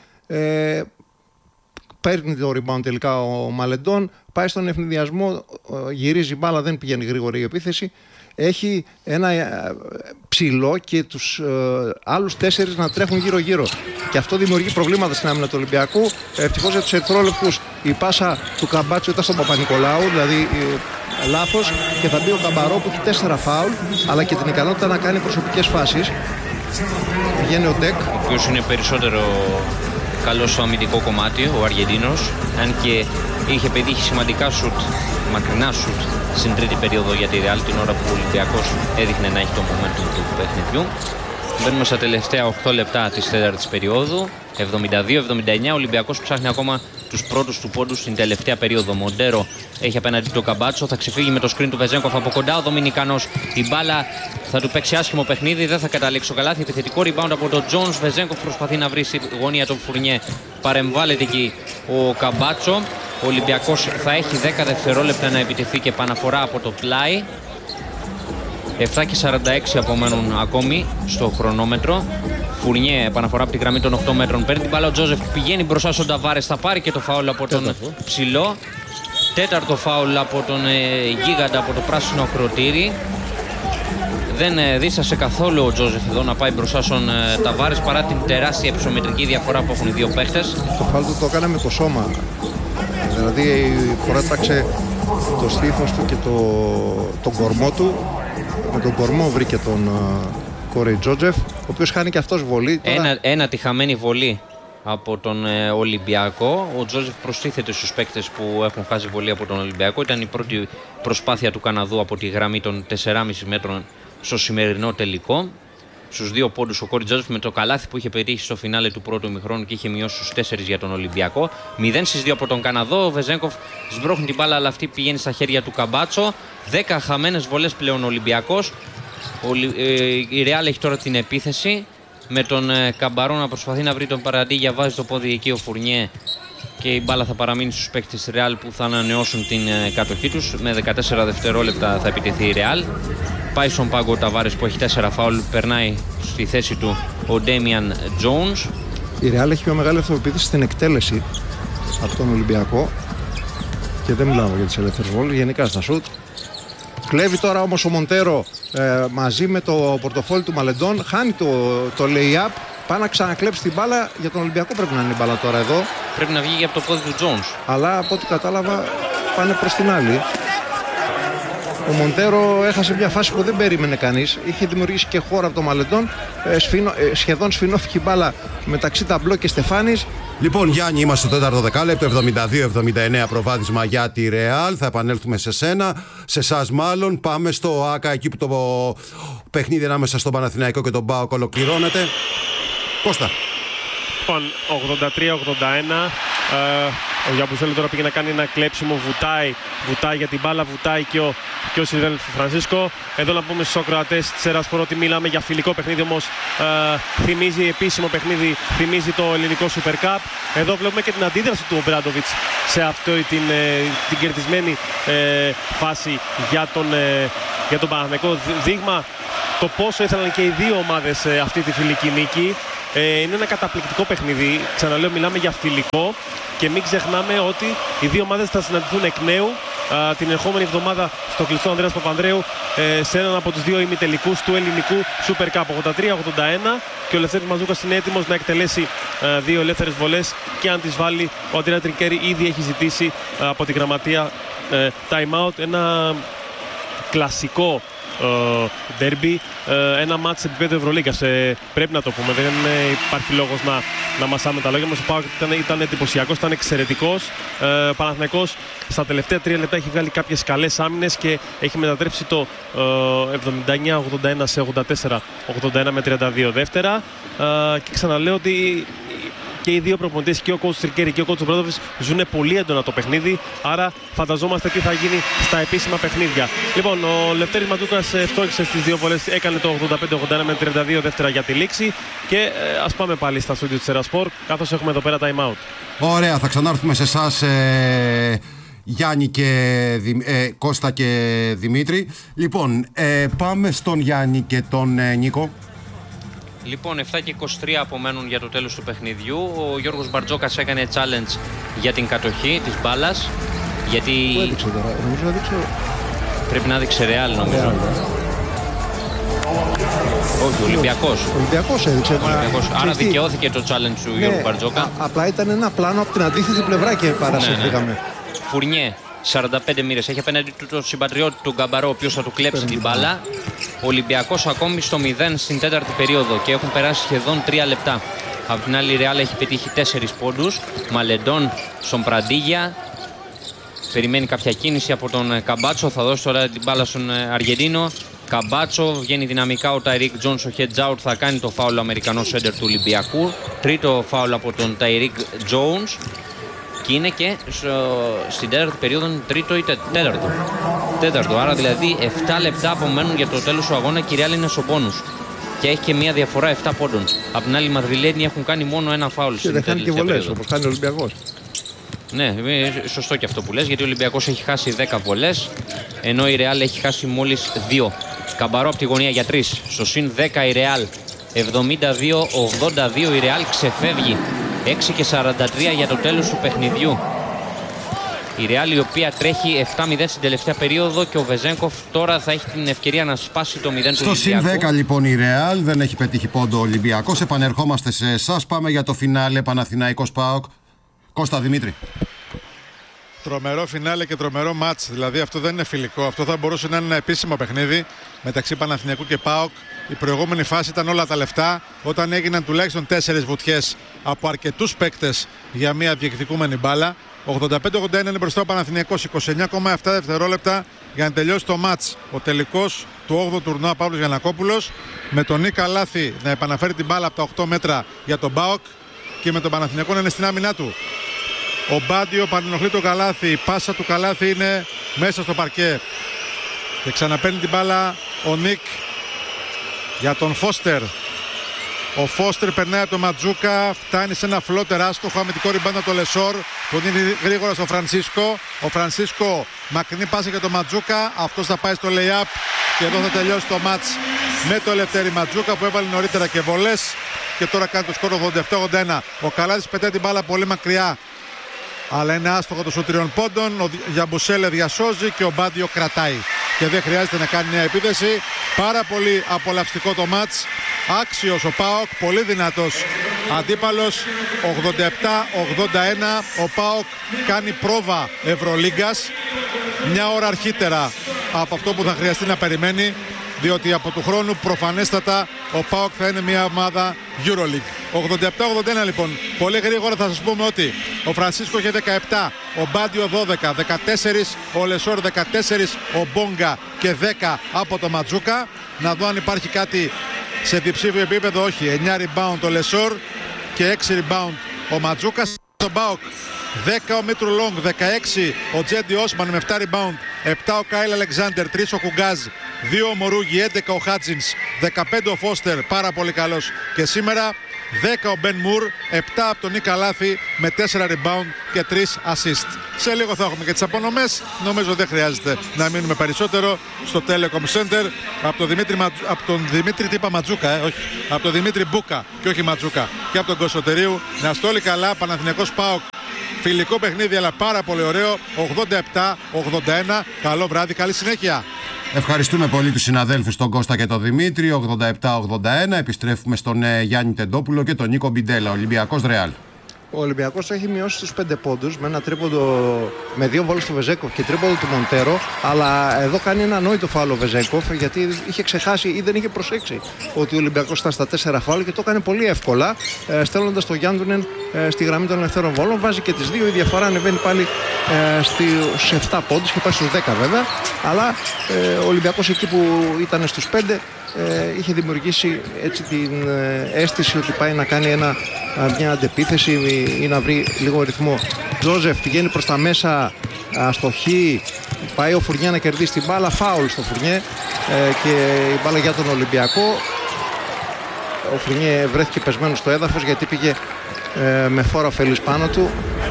παίρνει το rebound τελικά ο Μαλεντών, πάει στον ευνηδιασμό, γυρίζει μπάλα, δεν πηγαίνει γρήγορα η επίθεση. Έχει ένα ψηλό και τους άλλους 4 να τρέχουν γύρω-γύρω. Και αυτό δημιουργεί προβλήματα στην άμυνα του Ολυμπιακού. Ευτυχώς για τους ερυθρόλεπτους η πάσα του Καμπάτσο ήταν στον Παπα-Νικολάου, δηλαδή λάθος, και θα μπει ο Καμπαρό που έχει 4 φάουλ, αλλά και την ικανότητα να κάνει προσωπικές φάσεις. Βγαίνει ο Ντεκ, ο οποίος είναι περισσότερο καλός στο αμυντικό κομμάτι, ο Αργεντίνος, αν και είχε πετύχει σημαντικά σουτ, μακρινά σουτ στην τρίτη περίοδο για τη Ρεάλ, την ώρα που ο Ολυμπιακός έδειχνε να έχει το momentum του παιχνιδιού. Μπαίνουμε στα τελευταία 8 λεπτά της 4ης περίοδου. 72-79. Ο Ολυμπιακός ψάχνει ακόμα τους πρώτους του πόντους στην τελευταία περίοδο. Μοντέρο έχει απέναντι το Καμπάτσο. Θα ξεφύγει με το screen του Βεζένκοφ από κοντά. Ο Δομινικανός, η μπάλα θα του παίξει άσχημο παιχνίδι. Δεν θα καταλήξει το καλάθι. Επιθετικό rebound από τον Τζόνς. Βεζένκοφ προσπαθεί να βρει στη γωνία τον Φουρνιέ. Παρεμβάλλεται εκεί ο Καμπάτσο. Ο Ολυμπιακός θα έχει 10 δευτερόλεπτα να επιτεθεί και επαναφορά από το πλάι. 7 και 46 απομένουν ακόμη στο χρονόμετρο. Φουρνιέ, επαναφορά από τη γραμμή των 8 μέτρων. Παίρνει την μπάλα ο Τζόζεφ, πηγαίνει μπροστά στον Ταβάρες. Θα πάρει και το φάουλ από τον ψηλό. 4ο φάουλ από τον γίγαντα από το πράσινο ακροτήρι. Δεν δίστασε καθόλου ο Τζόζεφ εδώ να πάει μπροστά στον Ταβάρες, παρά την τεράστια υψομετρική διαφορά που έχουν οι δύο παίχτες. Το φάουλ του το έκανε με το σώμα. Δηλαδή πρόταξε το στήθος του και τον κορμό του. Με τον κορμό βρήκε τον Κόρεϊ Τζότζεφ, ο οποίος χάνει και αυτός βολή. Ένα τη χαμένη βολή από τον Ολυμπιακό. Ο Τζότζεφ προστίθεται στους παίκτες που έχουν χάσει βολή από τον Ολυμπιακό. Ήταν η πρώτη προσπάθεια του Καναδού από τη γραμμή των 4,5 μέτρων στο σημερινό τελικό. Στους 2 πόντους ο Κόρεϊ Τζότζεφ με το καλάθι που είχε πετύχει στο φινάλε του πρώτου ημιχρόνου και είχε μειώσει στους 4 για τον Ολυμπιακό. 0 στις 2 από τον Καναδό. Ο Βεζένκοφ σμπρώχνει την μπάλα, αλλά αυτή πηγαίνει στα χέρια του Καμπάτσο. 10 χαμένες βολές πλέον ο Ολυμπιακός. Η Ρεάλ έχει τώρα την επίθεση με τον Καμπαρό να προσπαθεί να βρει τον Παραντίγια. Βάζει το πόδι εκεί ο Φουρνιέ και η μπάλα θα παραμείνει στους παίκτες της Ρεάλ που θα ανανεώσουν την κατοχή τους. Με 14 δευτερόλεπτα θα επιτεθεί η Ρεάλ. Πάει στον πάγκο ο Ταβάρες που έχει 4 φάουλ. Περνάει στη θέση του ο Ντέμιαν Τζόουνς. Η Ρεάλ έχει πιο μεγάλη αυτοεπίθεση στην εκτέλεση από τον Ολυμπιακό. Και δεν μιλάω για τις ελεύθερες βόλες, γενικά στα σουτ. Κλέβει τώρα όμως ο Μοντέρο μαζί με το πορτοφόλι του Μαλεντών. Χάνει το lay-up. Πάει να ξανακλέψει την μπάλα. Για τον Ολυμπιακό πρέπει να είναι η μπάλα τώρα εδώ. Πρέπει να βγει και από το πόδι του Τζόουνς. Αλλά από ό,τι κατάλαβα πάνε προς την άλλη. Ο Μοντέρο έχασε μια φάση που δεν περίμενε κανείς. Είχε δημιουργήσει και χώρο από το Μαλεντών. Σχεδόν σφινώθηκε η μπάλα μεταξύ Ταμπλό και Στεφάνης. Λοιπόν, Γιάννη, είμαστε στο 4ο δεκάλεπτο. 72-79 προβάδισμα για τη Ρεάλ. Θα επανέλθουμε σε σένα, σε εσάς μάλλον. Πάμε στο ΆΚΑ, εκεί που το παιχνίδι ανάμεσα στον Παναθηναϊκό και τον ΠΑΟΚ ολοκληρώνεται. Κώστα. Λοιπόν, 83-81. Ο Γιαμπουσέλε τώρα πήγε να κάνει ένα κλέψιμο, βουτάει για την μπάλα, βουτάει και ο Σιλβένο Φρανσίσκο. Εδώ να πούμε στους ακροατές της Ερασπορ ότι μιλάμε για φιλικό παιχνίδι, όμως θυμίζει επίσημο παιχνίδι, θυμίζει το ελληνικό Super Cup. Εδώ βλέπουμε και την αντίδραση του Ομπράντοβιτς σε αυτή την κερδισμένη φάση για τον Παναθηναϊκό. Δείγμα το πόσο ήθελαν και οι δύο ομάδες αυτή τη φιλική νίκη. Είναι ένα καταπληκτικό παιχνίδι. Ξαναλέω, μιλάμε για φιλικό και μην ξεχνάμε ότι οι δύο ομάδες θα συναντηθούν εκ νέου την ερχόμενη εβδομάδα στο κλειστό Ανδρέας Παπανδρέου σε έναν από τους δύο ημιτελικούς του ελληνικού Super Cup. 83-81 και ο Λευτέρης Μαζούκας είναι έτοιμος να εκτελέσει δύο ελεύθερες βολές και αν τις βάλει ο Αντρέα Τρικέρι ήδη έχει ζητήσει από τη γραμματεία time out. Ένα κλασικό derby, ένα μάτς επίπεδο Ευρωλίγκας, πρέπει να το πούμε, δεν υπάρχει λόγος να μασάμε τα λόγια μας. Ο ΠΑΟΚ ήταν εντυπωσιακός, ήταν εξαιρετικός. Παναθηναϊκός στα τελευταία 3 λεπτά έχει βγάλει κάποιες καλές άμυνες και έχει μετατρέψει το 79-81 σε 84-81 με 32 δεύτερα. Και ξαναλέω ότι και οι δύο προπονητές, και ο coach Τρικέρι και ο coach Ομπράντοβιτς, ζουν πολύ έντονα το παιχνίδι. Άρα φανταζόμαστε τι θα γίνει στα επίσημα παιχνίδια. Λοιπόν, ο Λευτέρης Ματζούκας φτώχησε στις δύο βολές, έκανε το 85-81 με 32 δεύτερα για τη λήξη. Και ας πάμε πάλι στα στούντιο της Ερασπορ, καθώς έχουμε εδώ πέρα time out. Ωραία, θα ξανάρθουμε σε εσάς, Γιάννη και Κώστα και Δημήτρη. Λοιπόν, πάμε στον Γιάννη και τον Νίκο. Λοιπόν, 7 και 23 απομένουν για το τέλος του παιχνιδιού. Ο Γιώργος Μπαρτζόκας έκανε challenge για την κατοχή της μπάλας. Γιατί πού έδειξε τώρα, νομίζω να δείξε... Πρέπει να δείξε Ρεάλ, νομίζω. Όχι, Ολυμπιακός. Ολυμπιακός έδειξε. Άρα δικαιώθηκε το challenge του Γιώργου Μπαρτζόκα. Απλά ήταν ένα πλάνο από την αντίθετη πλευρά και παρασυρθήκαμε. Φουρνιέ, 45 μοίρες. Έχει απέναντι του τον συμπατριώτη του Γκαμπαρό, ο οποίος θα του κλέψει την μπάλα. Ο Ολυμπιακός ακόμη στο 0 στην τέταρτη περίοδο και έχουν περάσει σχεδόν 3 λεπτά. Από την άλλη η Ρεάλ έχει πετύχει 4 πόντους. Μαλεντών στον Πραντίγια. Περιμένει κάποια κίνηση από τον Καμπάτσο. Θα δώσει τώρα την μπάλα στον Αργεντίνο. Καμπάτσο, βγαίνει δυναμικά ο Ταϊρίκ Τζόνς, ο heads out, θα κάνει το φάουλ ο Αμερικανός σέντερ του Ολυμπιακού. Τρίτο φάουλ από τον Ταϊρίκ Τζόνς. Και είναι και στην τέταρτη περίοδο τρίτο ή τέταρτο. Άρα δηλαδή 7 λεπτά απομένουν για το τέλος του αγώνα και η Ρεάλ είναι στο μπόνους. Και έχει και μια διαφορά 7 πόντων. Απ' την άλλη οι Μαδριλένοι έχουν κάνει μόνο ένα φάουλ στην τελευταία περίοδο. Και δεν κάνει και βολές όπως κάνει ο Ολυμπιακός. Ναι, σωστό και αυτό που λες, γιατί ο Ολυμπιακός έχει χάσει 10 βολές, ενώ η Ρεάλ έχει χάσει μόλις 2. Καμπαρό από τη γωνία για 3. Στο συν 10 η Ρεάλ. 72-82 η Ρεάλ ξεφεύγει. 6 και 43 για το τέλος του παιχνιδιού. Η Ρεάλ η οποία τρέχει 7-0 στην τελευταία περίοδο και ο Βεζένκοφ τώρα θα έχει την ευκαιρία να σπάσει το 0 του Ολυμπιακού. Στο συν 10 λοιπόν η Ρεάλ, δεν έχει πετύχει πόντο ο Ολυμπιακός. Επανερχόμαστε σε εσάς, πάμε για το φινάλε Παναθηναϊκός ΠΑΟΚ. Κώστα, Δημήτρη. Τρομερό φινάλε και τρομερό μάτς. Δηλαδή αυτό δεν είναι φιλικό. Αυτό θα μπορούσε να είναι ένα επίσημο παιχνίδι μεταξύ Παναθηναϊκού και ΠΑΟΚ. Η προηγούμενη φάση ήταν όλα τα λεφτά, όταν έγιναν τουλάχιστον 4 βουτιές από αρκετούς παίκτες για μια διεκδικούμενη μπάλα. 85-81 είναι μπροστά ο Παναθηναϊκός, 29,7 δευτερόλεπτα για να τελειώσει το μάτς. Ο τελικός του 8ου τουρνουά Παύλος Γιαννακόπουλος, με τον Νίκα Λάθη να επαναφέρει την μπάλα από τα 8 μέτρα για τον ΠΑΟΚ και με τον Παναθηναϊκό να είναι στην άμυνά του. Ο Μπάντιο παρενοχλεί τον Καλάθι, η πάσα του Καλάθι είναι μέσα στο παρκέ και ξαναπαίρνει την μπάλα ο Νίκ για τον Φώστερ. Ο Φώστερ περνάει από τον Ματζούκα, φτάνει σε ένα φλότερ άστοχο, αμυντικό ριμπάντα το Λεσόρ, τον είναι γρήγορα στο Φρανσίσκο. Ο Φρανσίσκο μακρινή πάσα για τον Ματζούκα, αυτός θα πάει στο lay-up και εδώ θα τελειώσει το μάτς με το Ελευθέρη Ματζούκα που έβαλε νωρίτερα και βολές και τώρα κάνει το σκορ 87-81. Ο Καλάδης πετάει την μπάλα πολύ μακριά, αλλά είναι άστοχο το σου 3 πόντων. Ο Γιαμπουσέλε διασώζει και ο Μπάντιο κρατάει και δεν χρειάζεται να κάνει μια επίθεση. Πάρα πολύ απολαυστικό το μάτς, άξιος ο ΠΑΟΚ, πολύ δυνατός αντίπαλος. 87-81 ο ΠΑΟΚ κάνει πρόβα Ευρωλίγκας μια ώρα αρχίτερα από αυτό που θα χρειαστεί να περιμένει, διότι από του χρόνου προφανέστατα ο ΠΑΟΚ θα είναι μια ομάδα EuroLeague. 87-81 λοιπόν. Πολύ γρήγορα θα σας πούμε ότι ο Φρανσίσκο είχε 17, ο Μπάντιο 12, 14, ο Λεσόρ 14, ο Μπόγκα και 10 από το Ματζούκα. Να δω αν υπάρχει κάτι σε διψήφιο επίπεδο. Όχι, 9 rebound το Λεσόρ και και 6 rebound ο Ματζούκας. Στον ΠΑΟΚ 10 ο Μήτρου Λόγκ, 16 ο Τζέντι Όσμαν με 7 rebound, 7 ο Κάιλ Αλεξάντερ, 3 ο Κουγκάζ, 2 ο Μορούγι, 11 ο Χάτζινς, 15 ο Φώστερ, πάρα πολύ καλός. Και σήμερα 10 ο Μπεν Μουρ, 7 από τον Νίκα Λάθη με 4 rebound και 3 assist. Σε λίγο θα έχουμε και τις απονομές. Νομίζω δεν χρειάζεται να μείνουμε περισσότερο στο Telecom Center. Από τον Δημήτρη τύπα Ματζούκα, όχι. Από τον Δημήτρη Μπούκα και όχι Ματζούκα. Και από τον Κωνσταντηρίου. Να είστε όλοι καλά. Παναθηναϊκός ΠΑΟΚ. Φιλικό παιχνίδι, αλλά πάρα πολύ ωραίο. 87-81. Καλό βράδυ, καλή συνέχεια. Ευχαριστούμε πολύ τους συναδέλφους τον Κώστα και τον Δημήτρη. 87-81. Επιστρέφουμε στον Γιάννη Τεντόπουλο και τον Νίκο Μπιντέλα. Ολυμπιακός Ρεάλ. Ο Ολυμπιακός έχει μειώσει στους 5 πόντους με ένα τρίποντο, με 2 βόλες του Βεζέκοφ και τρίποντο του Μοντέρο. Αλλά εδώ κάνει ένα ανόητο φάουλ ο Βεζέκοφ, γιατί είχε ξεχάσει ή δεν είχε προσέξει ότι ο Ολυμπιακός ήταν στα 4 φάουλ και το έκανε πολύ εύκολα, στέλνοντας τον Γιάννη στη γραμμή των ελευθέρων βόλων. Βάζει και τις 2, η διαφορά ανεβαίνει πάλι στους 7 πόντους και πάει στους 10 βέβαια. Αλλά ο Ολυμπιακός εκεί που ήταν στους 5 είχε δημιουργήσει έτσι την αίσθηση ότι πάει να κάνει μια αντεπίθεση ή να βρει λίγο ρυθμό. Τζόζεφ πηγαίνει προς τα μέσα, αστοχή, πάει ο Φουρνιέ να κερδίσει την μπάλα, φάουλ στο Φουρνιέ και η μπάλα για τον Ολυμπιακό. Ο Φουρνιέ βρέθηκε πεσμένο στο έδαφος γιατί πήγε με φόρα ωφέλης πάνω του.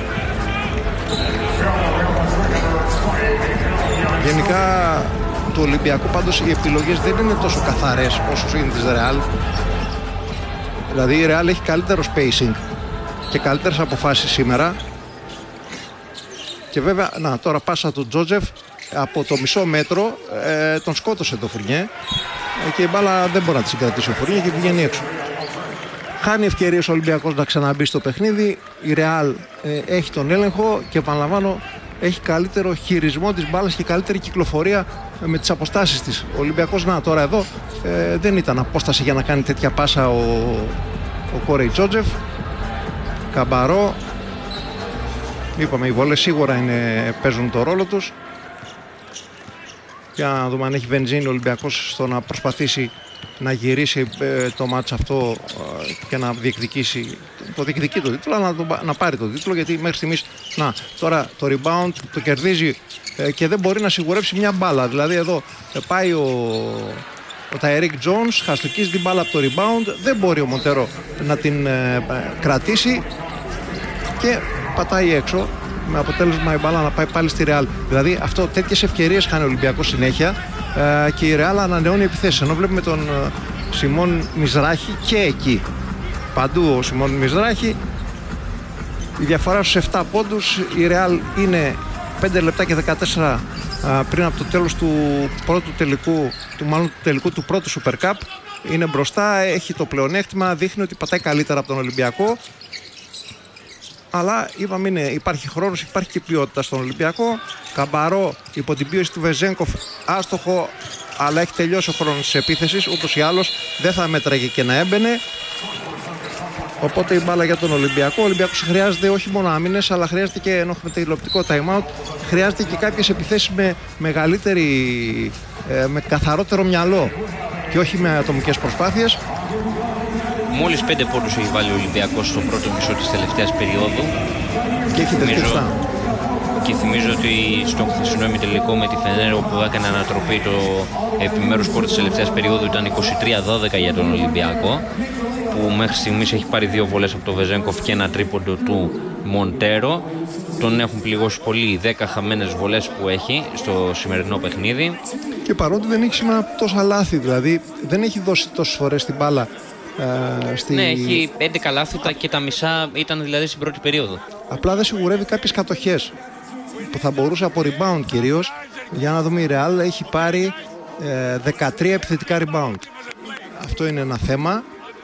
Γενικά του Ολυμπιακού πάντως οι επιλογές δεν είναι τόσο καθαρές όσο είναι της Ρεάλ. Δηλαδή η Ρεάλ έχει καλύτερο spacing και καλύτερες αποφάσεις σήμερα. Και βέβαια, τώρα πάσα του Τζότζεφ από το μισό μέτρο τον σκότωσε το Φουρνιέ και η μπάλα δεν μπορεί να τη συγκρατήσει ο Φουρνιέ και βγαίνει έξω. Χάνει ευκαιρίες ο Ολυμπιακός να ξαναμπεί στο παιχνίδι. Η Ρεάλ έχει τον έλεγχο και επαναλαμβάνω έχει καλύτερο χειρισμό της μπάλας και καλύτερη κυκλοφορία με τις αποστάσεις της. Ο Ολυμπιακός τώρα εδώ δεν ήταν απόσταση για να κάνει τέτοια πάσα ο Κόρεϊ Τζότζεφ. Καμπαρό. Είπαμε, οι βόλες σίγουρα παίζουν το ρόλο τους. Για να δούμε αν έχει βενζίνη ο Ολυμπιακός στο να προσπαθήσει να γυρίσει το μάτς αυτό και να διεκδικήσει το τίτλο, αλλά να πάρει το τίτλο, γιατί μέχρι στιγμής τώρα το rebound το κερδίζει και δεν μπορεί να σιγουρέψει μια μπάλα. Δηλαδή εδώ πάει ο Ταϊρίκ Τζόνς, χαστοκίζει την μπάλα από το rebound, δεν μπορεί ο Μοντέρο να την κρατήσει και πατάει έξω, με αποτέλεσμα η μπάλα να πάει πάλι στη Ρεάλ. Δηλαδή τέτοιες ευκαιρίες χάνει ο Ολυμπιακός συνέχεια και η Ρεάλ ανανεώνει επιθέσεις, ενώ βλέπουμε τον Σιμών Μιζράχη και εκεί παντού ο Σιμών Μιζράχη. Η διαφορά στους 7 πόντους, η Ρεάλ είναι 5 λεπτά και 14 πριν από το τέλος του πρώτου τελικού, του τελικού του πρώτου Super Cup. Είναι μπροστά, έχει το πλεονέκτημα, δείχνει ότι πατάει καλύτερα από τον Ολυμπιακό. Αλλά είπαμε, υπάρχει χρόνος, υπάρχει και ποιότητα στον Ολυμπιακό. Καμπαρό υπό την πίεση του Βεζέγκοφ, άστοχο, αλλά έχει τελειώσει ο χρόνος της επίθεσης. Ούτως ή άλλως δεν θα μέτραγε και να έμπαινε. Οπότε η μπάλα για τον Ολυμπιακό. Ο Ολυμπιακός χρειάζεται όχι μόνο άμυνες, αλλά χρειάζεται και, ενώ έχουμε τηλεοπτικό time-out, χρειάζεται και κάποιες επιθέσεις με μεγαλύτερη, με καθαρότερο μυαλό και όχι με ατομικές προσπάθειες. Μόλις 5 πόντους έχει βάλει ο Ολυμπιακός στο πρώτο μισό της τελευταίας περίοδου. Και έχει δεχτεί. Και θυμίζω ότι στον χθεσινό ημιτελικό με τη Φενέρ, όπου έκανε ανατροπή το επιμέρους σκορ της τελευταίας περίοδου, ήταν 23-12 για τον Ολυμπιακό, που μέχρι στιγμής έχει πάρει 2 βολές από το Βεζέγκοφ και ένα τρίποντο του Μοντέρο. Τον έχουν πληγώσει πολύ 10 χαμένες βολές που έχει στο σημερινό παιχνίδι. Και παρότι δεν έχει σήμερα τόσα λάθη, δηλαδή δεν έχει δώσει τόσες φορές την μπάλα. Ναι, έχει 11 λάθη και τα μισά ήταν δηλαδή στην πρώτη περίοδο. Απλά δεν σιγουρεύει κάποιες κατοχές που θα μπορούσε από rebound κυρίως. Για να δούμε, η Real έχει πάρει 13 επιθετικά rebound. Αυτό είναι ένα θέμα.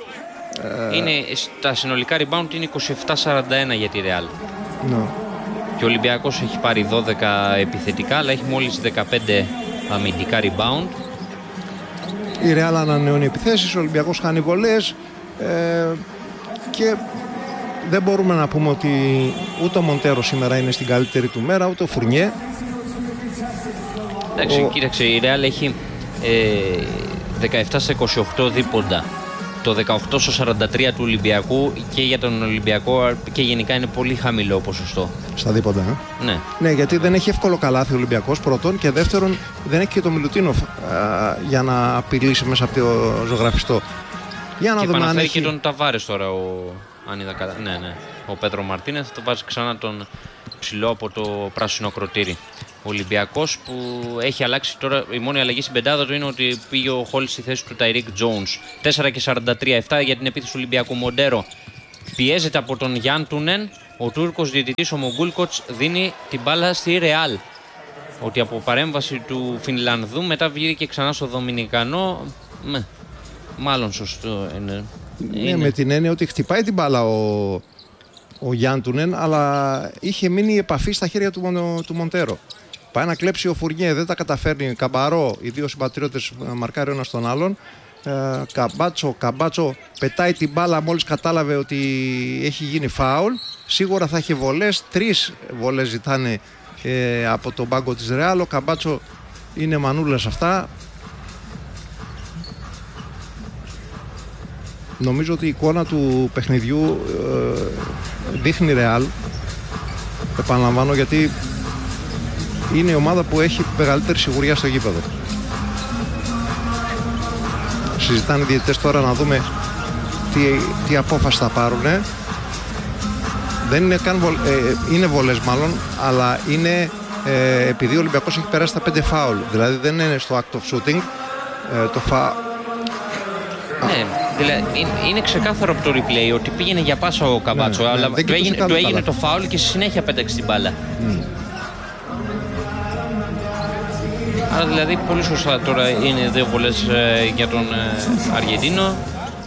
Τα συνολικά rebound είναι 27-41 για τη Real. Ναι. Και ο Ολυμπιακός έχει πάρει 12 επιθετικά, αλλά έχει μόλις 15 αμυντικά rebound. Η Real ανανεώνει επιθέσεις, ο Ολυμπιακός χάνει βολές και δεν μπορούμε να πούμε ότι ούτε ο Μοντέρο σήμερα είναι στην καλύτερη του μέρα, ούτε ο Φουρνιέ. Εντάξει, κοίταξε, η Real έχει 17 σε 28 δίποντα Το 18-43 του Ολυμπιακού και για τον Ολυμπιακό και γενικά είναι πολύ χαμηλό ποσοστό. Στα δίποτα, Ναι. Ναι, γιατί δεν έχει εύκολο καλάθι ο Ολυμπιακός πρώτον και δεύτερον δεν έχει και το Μιλουτίνοφ για να απειλήσει μέσα από το ζωγραφιστό. Για να και δούμε αν έχει... και τον Ταβάρες τώρα, αν είδα καλά. Ναι. Ο Πέτρο Μαρτίνεθ το βάζει ξανά τον ψηλό από το πράσινο κροτήρι. Ο Ολυμπιακός που έχει αλλάξει τώρα, η μόνη αλλαγή στην πεντάδα του είναι ότι πήγε ο Χολ στη θέση του Ταϊρίκ Τζόουνς. 4-43-7 για την επίθεση του Ολυμπιακού. Μοντέρο πιέζεται από τον Γιάντουνεν. Ο Τούρκος διαιτητής ο Μογκούλκοτς δίνει την μπάλα στη Ρεάλ. Ότι από παρέμβαση του Φινλανδού μετά βγήκε ξανά στο Δομινικανό. Μάλλον σωστό είναι. Ναι, με την έννοια ότι χτυπάει την μπάλα ο Γιάντουνεν, αλλά είχε μείνει η επαφή στα χέρια του Μοντέρο. Πάει να κλέψει ο Φουρνιέ, δεν τα καταφέρνει. Καμπαρό, οι δύο συμπατριώτες μαρκάρει ο ένας τον άλλον. Καμπάτσο πετάει την μπάλα μόλις κατάλαβε ότι έχει γίνει φάουλ. Σίγουρα θα έχει βολές. 3 βολές ζητάνε από τον πάγκο της Ρεάλ. Ο Καμπάτσο είναι μανούλας αυτά. Νομίζω ότι η εικόνα του παιχνιδιού δείχνει Ρεάλ. Επαναλαμβάνω, γιατί είναι η ομάδα που έχει μεγαλύτερη σιγουριά στο γήπεδο. Συζητάνε οι διαιτητές τώρα να δούμε τι απόφαση θα πάρουν. Δεν είναι καν είναι βολές μάλλον, αλλά είναι επειδή ο Ολυμπιακός έχει περάσει τα 5 φάουλ. Δηλαδή δεν είναι στο act of shooting. Ναι, δηλαδή είναι ξεκάθαρο από το replay ότι πήγαινε για πάσα ο Καμπάτσο, αλλά του έγινε το φάουλ και στη συνέχεια πέταξε την μπάλα. Άρα δηλαδή πολύ σωστά τώρα είναι 2 βολές για τον Αργεντίνο.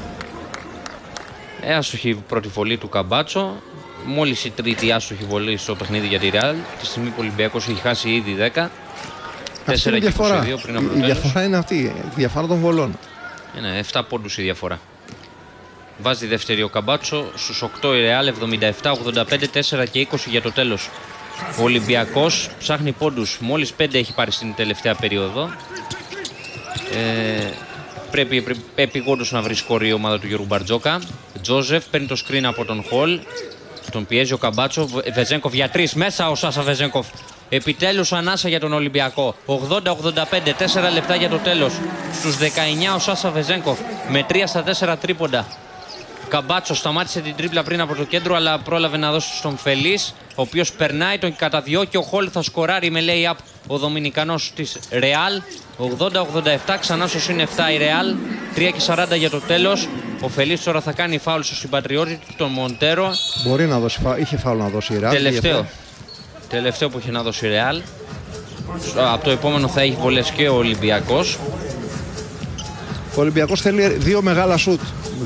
Άστοχη πρώτη βολή του Καμπάτσο. Μόλις η τρίτη άστοχη βολή στο παιχνίδι για τη Ρεάλ. Τη στιγμή που ο Ολυμπιακός έχει χάσει ήδη 10. 4 και 22 πριν από το τέλος. Η διαφορά είναι αυτή, η διαφορά των βολών. Είναι 7 πόντους η διαφορά. Βάζει δεύτερη ο Καμπάτσο, στους 8 η Ρεάλ, 77-85, 4 και 20 για το τέλος. Ο Ολυμπιακός ψάχνει πόντους, μόλις 5 έχει πάρει στην τελευταία περίοδο. Πρέπει επιγόντως να βρει σκορ η ομάδα του Γιώργου Μπαρτζόκα. Τζόζεφ παίρνει το screen από τον Χολ, τον πιέζει ο Καμπάτσο. Βεζένκοφ για 3 μέσα, ο Σάσα Βεζένκοφ. Επιτέλους ανάσα για τον Ολυμπιακό. 80-85, 4 λεπτά για το τέλος. Στους 19 ο Σάσα Βεζένκοφ με 3 στα 4 τρίποντα. Καμπάτσο σταμάτησε την τρίπλα πριν από το κέντρο, αλλά πρόλαβε να δώσει στον Φελής, ο οποίος περνάει, τον καταδιώκει. Ο Χολ θα σκοράρει με lay-up ο Δομινικανός της Ρεάλ. 80-87, ξανά στο συν 7 η Ρεάλ. 3 και 40 για το τέλος. Ο Φελής τώρα θα κάνει φάουλ στο συμπατριώτη του, τον Μοντέρο. Μπορεί να δώσει είχε φάουλ να δώσει η Ρεάλ. Τελευταίο που είχε να δώσει η Ρεάλ. Από το επόμενο θα έχει βολές και ο Ολυμπιακός. Ο Ολυμπιακός θέλει 2 μεγάλα σουτ.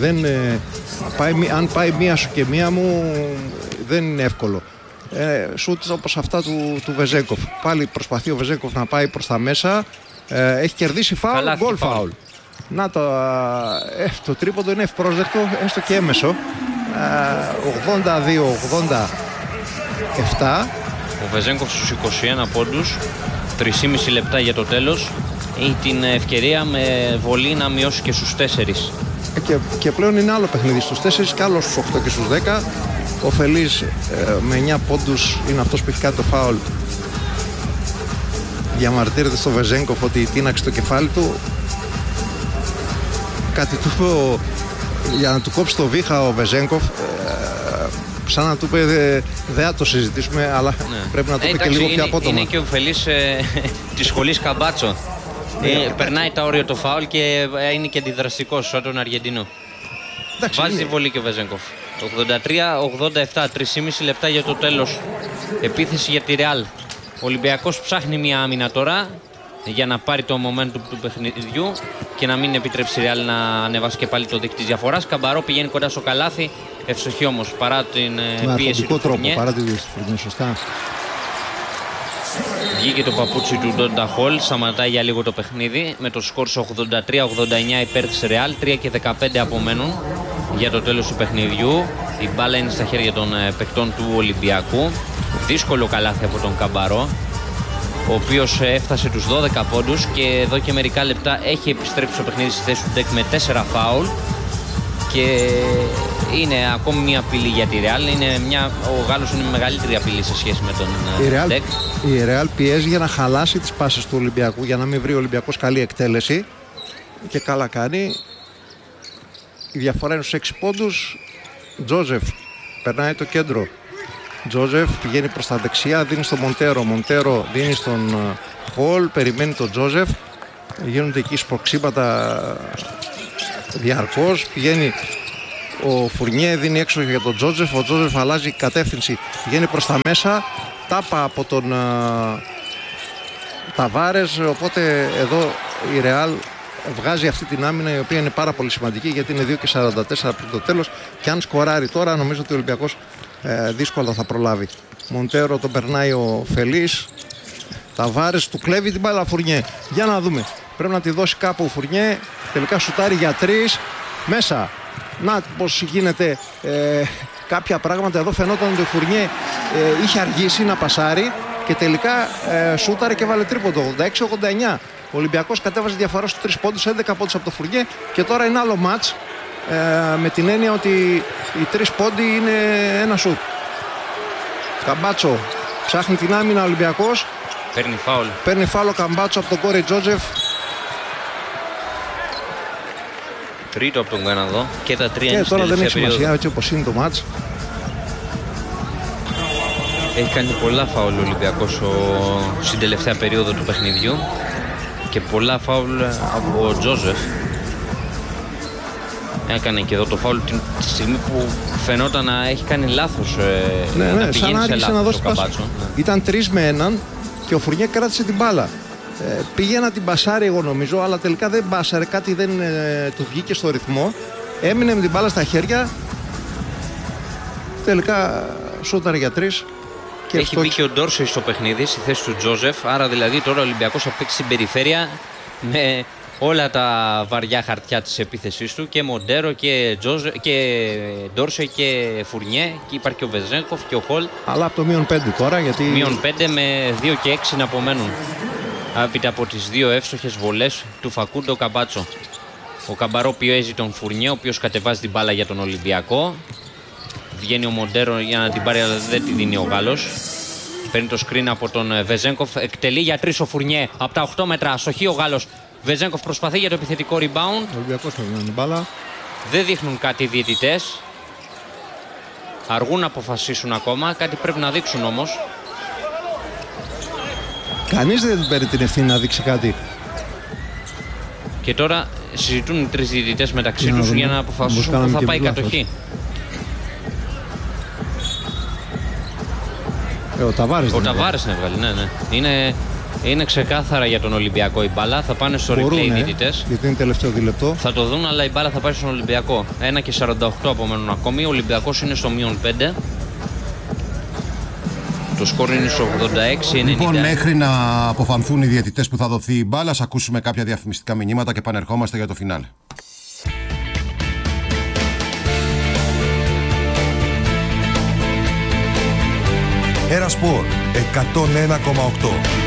Αν πάει μία σου και μία μου, δεν είναι εύκολο. Σουτ όπως αυτά του Βεζένκοφ. Πάλι προσπαθεί ο Βεζένκοφ να πάει προς τα μέσα. Έχει κερδίσει φάουλ, γκολ φάουλ. Να το τρίποντο είναι ευπρόσδεκτο, έστω και έμεσο. 82-87. Ο Βεζένκοφ στους 21 πόντους, 3,5 λεπτά για το τέλος. Έχει την ευκαιρία με βολή να μειώσει και στους 4. Και πλέον είναι άλλο παιχνίδι στους 4 και άλλο στους 8 και στους 10. Ο Φελής με 9 πόντους είναι αυτός που έχει κάνει το φάουλ. Διαμαρτύρεται στο Βεζένκοφ ότι τίναξε το κεφάλι του. Κάτι του είπε για να του κόψει το βήχα ο Βεζένκοφ. Σαν να του είπε δεν θα το συζητήσουμε, αλλά πρέπει να το πει και λίγο πιο απότομα. Είναι και ο Φελής της σχολής Καμπάτσο. Περνάει τα όρια το φάουλ και είναι και αντιδραστικός σαν τον Αργεντίνο. Βάζει τη βολή και ο Βεζένκοφ. 83-87, 3,5 λεπτά για το τέλος. Επίθεση για τη Ρεάλ. Ο Ολυμπιακός ψάχνει μια άμυνα τώρα για να πάρει το momentum του παιχνιδιού και να μην επιτρέψει η Ρεάλ να ανεβάσει και πάλι το δίκτυο της διαφοράς. Καμπαρό πηγαίνει κοντά στο καλάθι. Ευστοχή όμως παρά την πίεση του Φουρνιέ. Παρά την πίεση του Φουρνιέ, σωστά. Βγήκε το παπούτσι του Ντόντα Χολ, σταματάει για λίγο το παιχνίδι με το σκορ 83-89 υπέρ της Ρεάλ. 3 και 15 απομένουν για το τέλος του παιχνιδιού. Η μπάλα είναι στα χέρια των παικτών του Ολυμπιακού. Δύσκολο καλάθι από τον Καμπαρό, ο οποίος έφτασε τους 12 πόντους και εδώ και μερικά λεπτά έχει επιστρέψει στο παιχνίδι στη θέση του Ντεκ με 4 φάουλ. και είναι ακόμη μια απειλή για τη Real. Ο Γάλλος είναι μεγαλύτερη απειλή σε σχέση με τον Ντεκ. Η Real πιέζει για να χαλάσει τις πάσες του Ολυμπιακού, για να μην βρει ο Ολυμπιακός καλή εκτέλεση, και καλά κάνει. Η διαφορά είναι στους 6 πόντους. Τζόζεφ περνάει το κέντρο. Τζόζεφ πηγαίνει προς τα δεξιά, δίνει στον Μοντέρο. Μοντέρο δίνει στον Χολ, περιμένει τον Τζόζεφ. Γίνονται εκεί σπροξήματα διαρκώς. Πηγαίνει ο Φουρνιέ, δίνει έξω για τον Τζόζεφ. Ο Τζόζεφ αλλάζει κατεύθυνση, πηγαίνει προς τα μέσα. Τάπα από τον Ταβάρες. Οπότε εδώ η Ρεάλ βγάζει αυτή την άμυνα, η οποία είναι πάρα πολύ σημαντική, γιατί είναι 2:44 πριν το τέλος. Και αν σκοράρει τώρα, νομίζω ότι ο Ολυμπιακός δύσκολα θα προλάβει. Μοντέρο τον περνάει ο Φελής. Ταβάρες του κλέβει την μπάλα Φουρνιέ. Για να δούμε. Πρέπει να τη δώσει κάπου ο Φουρνιέ. Τελικά σουτάρει για 3. Μέσα. Να πως γίνεται κάποια πράγματα. Εδώ φαινόταν ότι ο Φουρνιέ είχε αργήσει να πασάρει και τελικά σούταρε και βάλε τρίποντο. 86-89. Ο Ολυμπιακός κατέβασε διαφορά στους 3 πόντους, 11 πόντους από το Φουρνιέ, και τώρα είναι άλλο μάτς, με την έννοια ότι οι 3 πόντοι είναι ένα σουτ. Καμπάτσο ψάχνει την άμυνα ο Ολυμπιακός. Παίρνει φάουλ ο Καμπάτσο από τον Κόρι Τζότζεφ. Τρίτο από τον Καναδό και τα 3 είναι και στην τώρα δεν έχει περίοδο. σημασία, έτσι όπως είναι το μάτς. Έχει κάνει πολλά φάουλ ο Ολυμπιακός στην τελευταία περίοδο του παιχνιδιού και πολλά φάουλ από ο Τζόζεφ. Έκανε και εδώ το φάουλ τη στιγμή που φαινόταν να έχει κάνει λάθος, να πηγαίνει σε λάθος ο Καμπάτσο. Ήταν 3 με 1 και ο Φουρνιέ κράτησε την μπάλα. Πήγε να την πασάρει, εγώ νομίζω, αλλά τελικά δεν πάσαρε, κάτι δεν του βγήκε στο ρυθμό. Έμεινε με την μπάλα στα χέρια. Τελικά σούταρε για 3. Και έχει μπει και ο Ντόρσεϊ στο παιχνίδι στη θέση του Τζόζεφ. Άρα δηλαδή τώρα ο Ολυμπιακός θα παίξει στην περιφέρεια με όλα τα βαριά χαρτιά της επίθεσής του, και Μοντέρο και Ντόρσεϊ και Φουρνιέ, και υπάρχει και ο Βεζένκοφ και ο Χολ. Αλλά από το -5 τώρα, γιατί... -5 με 2 και 6 να απομένουν. Άπειτα από τις 2 εύστοχες βολές του Φακούντο Καμπάτσο. Ο Καμπαρό πιέζει τον Φουρνιέ, ο οποίος κατεβάζει την μπάλα για τον Ολυμπιακό. Βγαίνει ο Μοντέρο για να την πάρει, αλλά δεν τη δίνει ο Γάλλος. Παίρνει το screen από τον Βεζένκοφ. Εκτελεί για 3 ο Φουρνιέ από τα 8 μέτρα. Αστοχή ο Γάλλος. Βεζένκοφ προσπαθεί για το επιθετικό rebound. Ο Ολυμπιακός παίρνει την μπάλα. Δεν δείχνουν κάτι οι διαιτητές. Αργούν να αποφασίσουν ακόμα. Κάτι πρέπει να δείξουν όμως. Κανείς δεν παίρνει την ευθύνη να δείξει κάτι. Και τώρα συζητούν οι 3 διαιτητές μεταξύ τους για να αποφασίσουν πού θα πάει η κατοχή. Ο Ταβάρες να βγάλει, ναι. Είναι ξεκάθαρα για τον Ολυμπιακό η μπάλα. Θα πάνε στο replay οι διαιτητές. Γιατί είναι τελευταίο δίλεπτο. Θα το δουν, αλλά η μπάλα θα πάει στον Ολυμπιακό. 1 και 48 απομένουν ακόμη. Ο Ολυμπιακός είναι στο -5. Το σκορ είναι στο 86-90. Λοιπόν, μέχρι να αποφανθούν οι διαιτητές που θα δοθεί η μπάλα, ας ακούσουμε κάποια διαφημιστικά μηνύματα και επανερχόμαστε για το φινάλε. Ένα σπορ 101,8.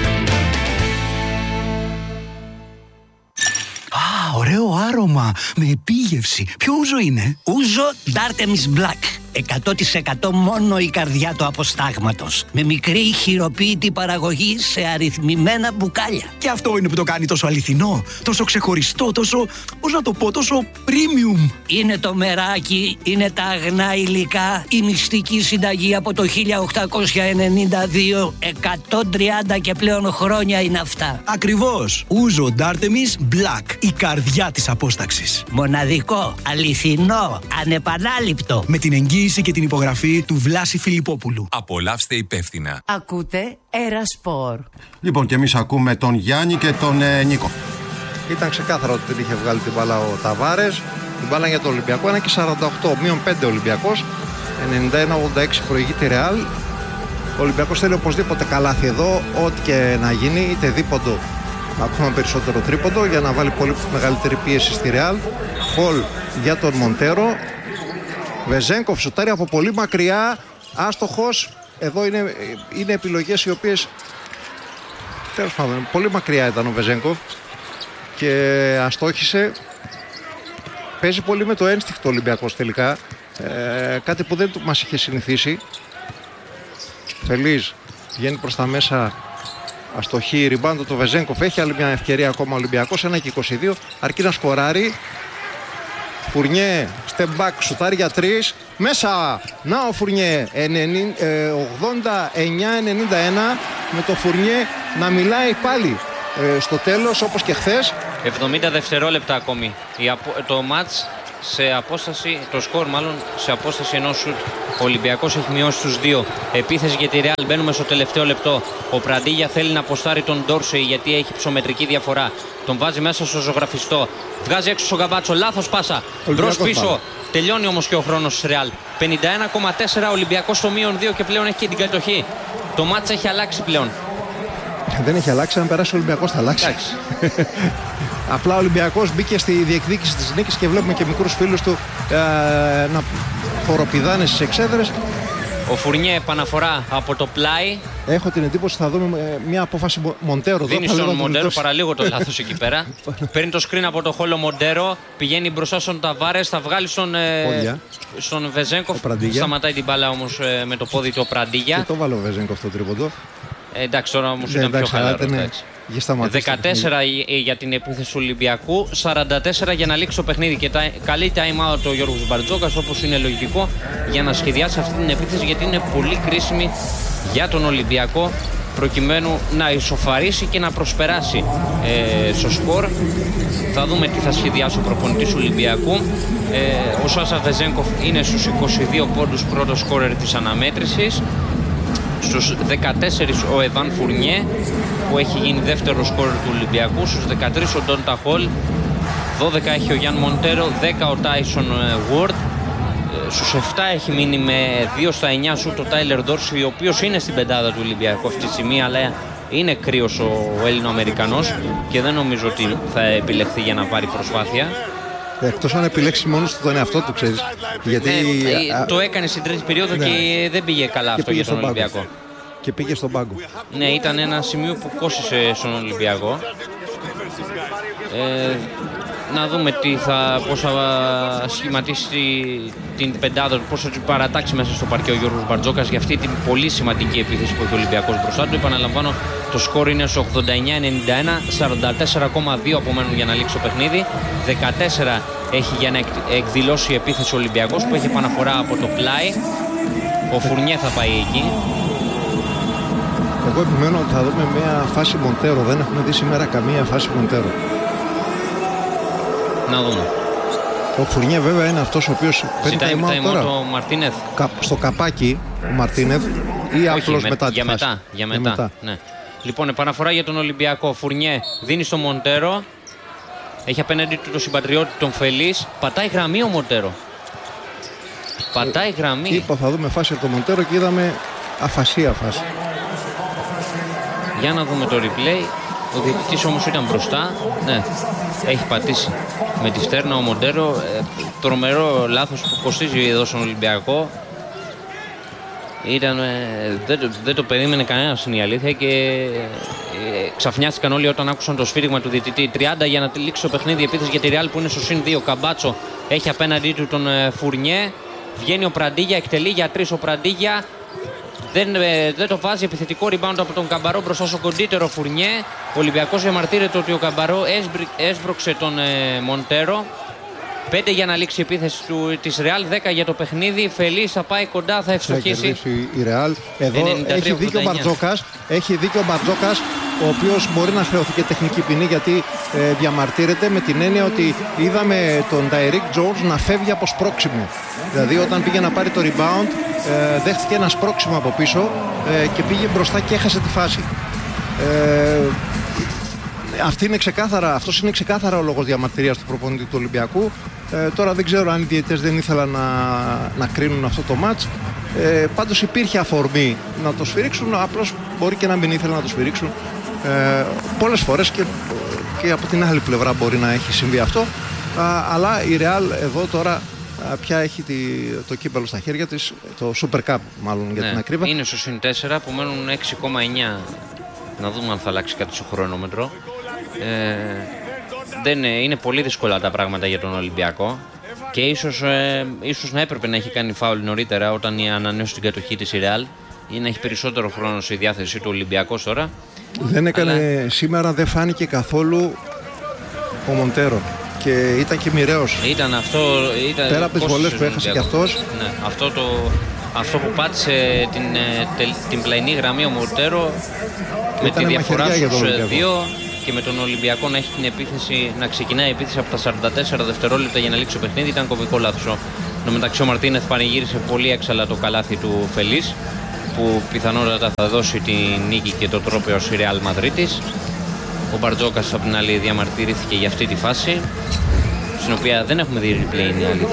Ωραίο άρωμα με επίγευση. Ποιο ούζο είναι? Ούζο Dartemis Black. 100% μόνο η καρδιά του αποστάγματος. Με μικρή χειροποίητη παραγωγή σε αριθμημένα μπουκάλια. Και αυτό είναι που το κάνει τόσο αληθινό, τόσο ξεχωριστό, τόσο, πώς να το πω, τόσο premium. Είναι το μεράκι, είναι τα αγνά υλικά, η μυστική συνταγή από το 1892. 130 και πλέον χρόνια είναι αυτά. Ακριβώς. Ούζο Dartemis Black. Η καρδιά της απόσταξης. Μοναδικό, αληθινό, ανεπανάληπτο. Με την εγγύηση και την υπογραφή του Βλάση Φιλιππόπουλου. Απολαύστε υπεύθυνα. Ακούτε Ερασπορ. Λοιπόν, και εμείς ακούμε τον Γιάννη και τον Νίκο. Ήταν ξεκάθαρο ότι δεν είχε βγάλει την μπάλα ο Ταβάρες. Την μπάλα για το Ολυμπιακό 1 και 48. -5 Ολυμπιακός. 91-86 προηγείται Ρεάλ. Ο Ολυμπιακός θέλει οπωσδήποτε καλάθι εδώ. Ό,τι και να γίνει, είτε δίποντο, ακόμα περισσότερο τρίποντο, για να βάλει πολύ μεγαλύτερη πίεση στη Ρεάλ. Χολ για τον Μοντέρο. Βεζένκοφ σουτάρει από πολύ μακριά, άστοχος. Εδώ είναι επιλογές οι οποίες, τέλος πάντων, πολύ μακριά ήταν ο Βεζένκοφ και αστόχησε. παίζει πολύ με το ένστικτο Ολυμπιακός τελικά. Κάτι που δεν μας είχε συνηθίσει. Φελής βγαίνει προς τα μέσα, αστοχή, ριμπάντο το Βεζένκοφ. Έχει άλλη μια ευκαιρία ακόμα ο Ολυμπιακός, 1-22, αρκεί να σκοράρει. Φουρνιέ, step back, σουτάρει για 3, μέσα. Να ο Φουρνιέ, 89-91, με το Φουρνιέ να μιλάει πάλι στο τέλος όπως και χθες. 70 δευτερόλεπτα ακόμη. Το μάτς σε απόσταση, το σκορ μάλλον σε απόσταση ενός σουτ. Ο Ολυμπιακός έχει μειώσει τους 2. Επίθεση για τη Real. Μπαίνουμε στο τελευταίο λεπτό. Ο Πραντίγια θέλει να αποστάρει τον Ντόρσεϊ γιατί έχει ψωμετρική διαφορά. Τον βάζει μέσα στο ζωγραφιστό. Βγάζει έξω στον Καμπάτσο. Λάθος πάσα. Μπρος πίσω. Πάλι. Τελειώνει όμως και ο χρόνος της Real. 51,4. Ολυμπιακός στο μείον 2 και πλέον έχει και την κατοχή. Το μάτς έχει αλλάξει πλέον. Δεν έχει αλλάξει, αν περάσει ο Ολυμπιακός θα αλλάξει. Απλά ο Ολυμπιακός μπήκε στη διεκδίκηση της νίκης και βλέπουμε και μικρούς φίλους του να χοροπηδάνε στις εξέδρες. Ο Φουρνιέ επαναφορά από το πλάι. Έχω την εντύπωση θα δούμε μια απόφαση Μοντέρο. Δίνει στον Μοντέρο παραλίγο το λάθος εκεί πέρα. Παίρνει το screen από το χόλο Μοντέρο. Πηγαίνει μπροστά στον Ταβάρες. Θα βγάλει στον Βεζένκοφ. Σταματάει την μπάλα όμως με το πόδι του ο Πραντίγια. Και το βάλω ο Βεζένκοφ το τρίποντο. Εντάξει, τώρα όμως ήταν πιο χαλαρό. 14 για την επίθεση του Ολυμπιακού, 44 για να λήξει το παιχνίδι. Και καλή time out ο Γιώργος Μπαρτζόκας, όπως είναι λογικό, για να σχεδιάσει αυτή την επίθεση, γιατί είναι πολύ κρίσιμη για τον Ολυμπιακό, προκειμένου να ισοφαρίσει και να προσπεράσει στο σκορ. Θα δούμε τι θα σχεδιάσει ο προπονητής του Ολυμπιακού. Ο Σάσα Βεζένκοφ είναι στους 22 πόντους, πρώτος σκόρερ της αναμέτρησης. Στους 14 ο Εβάν Φουρνιέ, που έχει γίνει δεύτερο σκόρερ του Ολυμπιακού. Στους 13 ο Ντόντα Χολ. 12 έχει ο Γιάν Μοντέρο. 10 ο Τάισον Γουόρντ. Στους 7 έχει μείνει με 2 στα 9 σουτ ο Τάιλερ Ντόρσεϊ, ο οποίος είναι στην πεντάδα του Ολυμπιακού αυτή τη στιγμή, αλλά είναι κρύος ο Έλληνο-Αμερικανός και δεν νομίζω ότι θα επιλεχθεί για να πάρει προσπάθεια. Εκτός αν επιλέξει μόνος του τον εαυτό του, ξέρεις. Γιατί το έκανε στην τρίτη περίοδο και δεν πήγε καλά αυτό για τον Ολυμπιακό. Και πήγε στον πάγκο. Ναι, ήταν ένα σημείο που κόστησε στον Ολυμπιακό. Να δούμε πώς θα σχηματίσει την πεντάδα, πώς θα παρατάξει μέσα στο παρκέ ο Γιώργος Μπαρτζόκας για αυτή την πολύ σημαντική επίθεση που έχει ο Ολυμπιακός μπροστά του. Επαναλαμβάνω, το σκορ είναι στο 89-91, 44,2 απομένουν για να λήξει το παιχνίδι. 14 έχει για να εκδηλώσει η επίθεση ο Ολυμπιακός, που έχει επαναφορά από το πλάι. Ο Φουρνιέ θα πάει εκεί. Εγώ επιμένω ότι θα δούμε μια φάση Μοντέρο. Δεν έχουμε δει σήμερα καμία φάση Μοντέρο. Να δούμε. Ο Φουρνιέ βέβαια είναι αυτός ο οποίος παίρνει time time out τώρα. Ο Μαρτίνεθ. Στο καπάκι ο Μαρτίνεθ ή απλώς μετά τη φάση. Για μετά. Ναι. Λοιπόν, επαναφορά για τον Ολυμπιακό. Φουρνιέ δίνει στο Μοντέρο. Έχει απέναντι του τον συμπατριώτη τον Φελής. Πατάει γραμμή ο Μοντέρο. Πατάει γραμμή. Είπα θα δούμε φάση από τον Μοντέρο και είδαμε αφασία φάση. Για να δούμε το replay. Ο διαιτητής όμως ήταν μπροστά. Ναι, έχει πατήσει με τη φτέρνα ο Μοντέρο. Τρομερό λάθος που κοστίζει εδώ στον Ολυμπιακό. Δεν το περίμενε κανένας, είναι η αλήθεια, και ξαφνιάστηκαν όλοι όταν άκουσαν το σφύριγμα του διαιτητή. 30 για να λήξει το παιχνίδι. Επίθεση για τη Real που είναι στο συν 2. Καμπάτσο έχει απέναντί του τον Φουρνιέ. Βγαίνει ο Πραντίγια, εκτελεί για 3 ο Πραντίγια. Δεν το βάζει, επιθετικό rebound από τον Καμπαρό μπροστά στο κοντύτερο Φουρνιέ. Ο Ολυμπιακός διαμαρτύρεται ότι ο Καμπαρό έσπρωξε τον Μοντέρο. 5 για να λήξει η επίθεση της Real, 10 για το παιχνίδι. Φελής θα πάει κοντά, θα ευστοχίσει. Η Real. Εδώ έχει δίκιο ο Μπαρτζόκας. Ο οποίος μπορεί να χρεωθεί και τεχνική ποινή, γιατί διαμαρτύρεται με την έννοια ότι είδαμε τον Τάιρικ Τζόρτζ να φεύγει από σπρώξιμο. Δηλαδή όταν πήγε να πάρει το rebound δέχτηκε ένα σπρώξιμο από πίσω και πήγε μπροστά και έχασε τη φάση. Αυτός είναι ξεκάθαρα ο λόγος διαμαρτυρίας του προπονητή του Ολυμπιακού. Τώρα δεν ξέρω αν οι διαιτητές δεν ήθελαν να κρίνουν αυτό το μάτς. Πάντως υπήρχε αφορμή να το σφυρίξουν, απλώς μπορεί και να μην ήθελαν να το σφυρίξουν. Πολλές φορές και από την άλλη πλευρά μπορεί να έχει συμβεί αυτό. Αλλά η Real εδώ τώρα πια έχει το κύπελλο στα χέρια της, το Super Cup μάλλον για την ακρίβεια. Είναι στο συν 4 που μένουν 6,9. Να δούμε αν θα αλλάξει κάτι στο χρονόμετρο. Είναι πολύ δύσκολα τα πράγματα για τον Ολυμπιακό. Και ίσως να έπρεπε να έχει κάνει φάουλ νωρίτερα όταν ανανέωσε την κατοχή της η Ρεάλ, ή να έχει περισσότερο χρόνο στη διάθεσή του Ολυμπιακός τώρα. Δεν έκανε, σήμερα δεν φάνηκε καθόλου ο Μοντέρο και ήταν και μοιραίος. Ήταν αυτό. Πέρα από τις βολές που έχασε και αυτός. Ναι, αυτό που πάτησε την πλαϊνή γραμμή ο Μοντέρο με τη διαφορά στους 2 και με τον Ολυμπιακό να έχει την επίθεση, να ξεκινάει η επίθεση από τα 44 δευτερόλεπτα για να λήξει το παιχνίδι, ήταν κομβικό λάθος. Εν τω μεταξύ ο Μαρτίνεθ πανηγύρισε πολύ έξαλα το καλάθι του Φελής, που πιθανότατα θα δώσει τη νίκη και το τρόπαιο στη Ρεάλ Μαδρίτης. Ο Μπαρτζόκας απ' την άλλη διαμαρτυρήθηκε για αυτή τη φάση, στην οποία δεν έχουμε δει replay, είναι αλήθεια.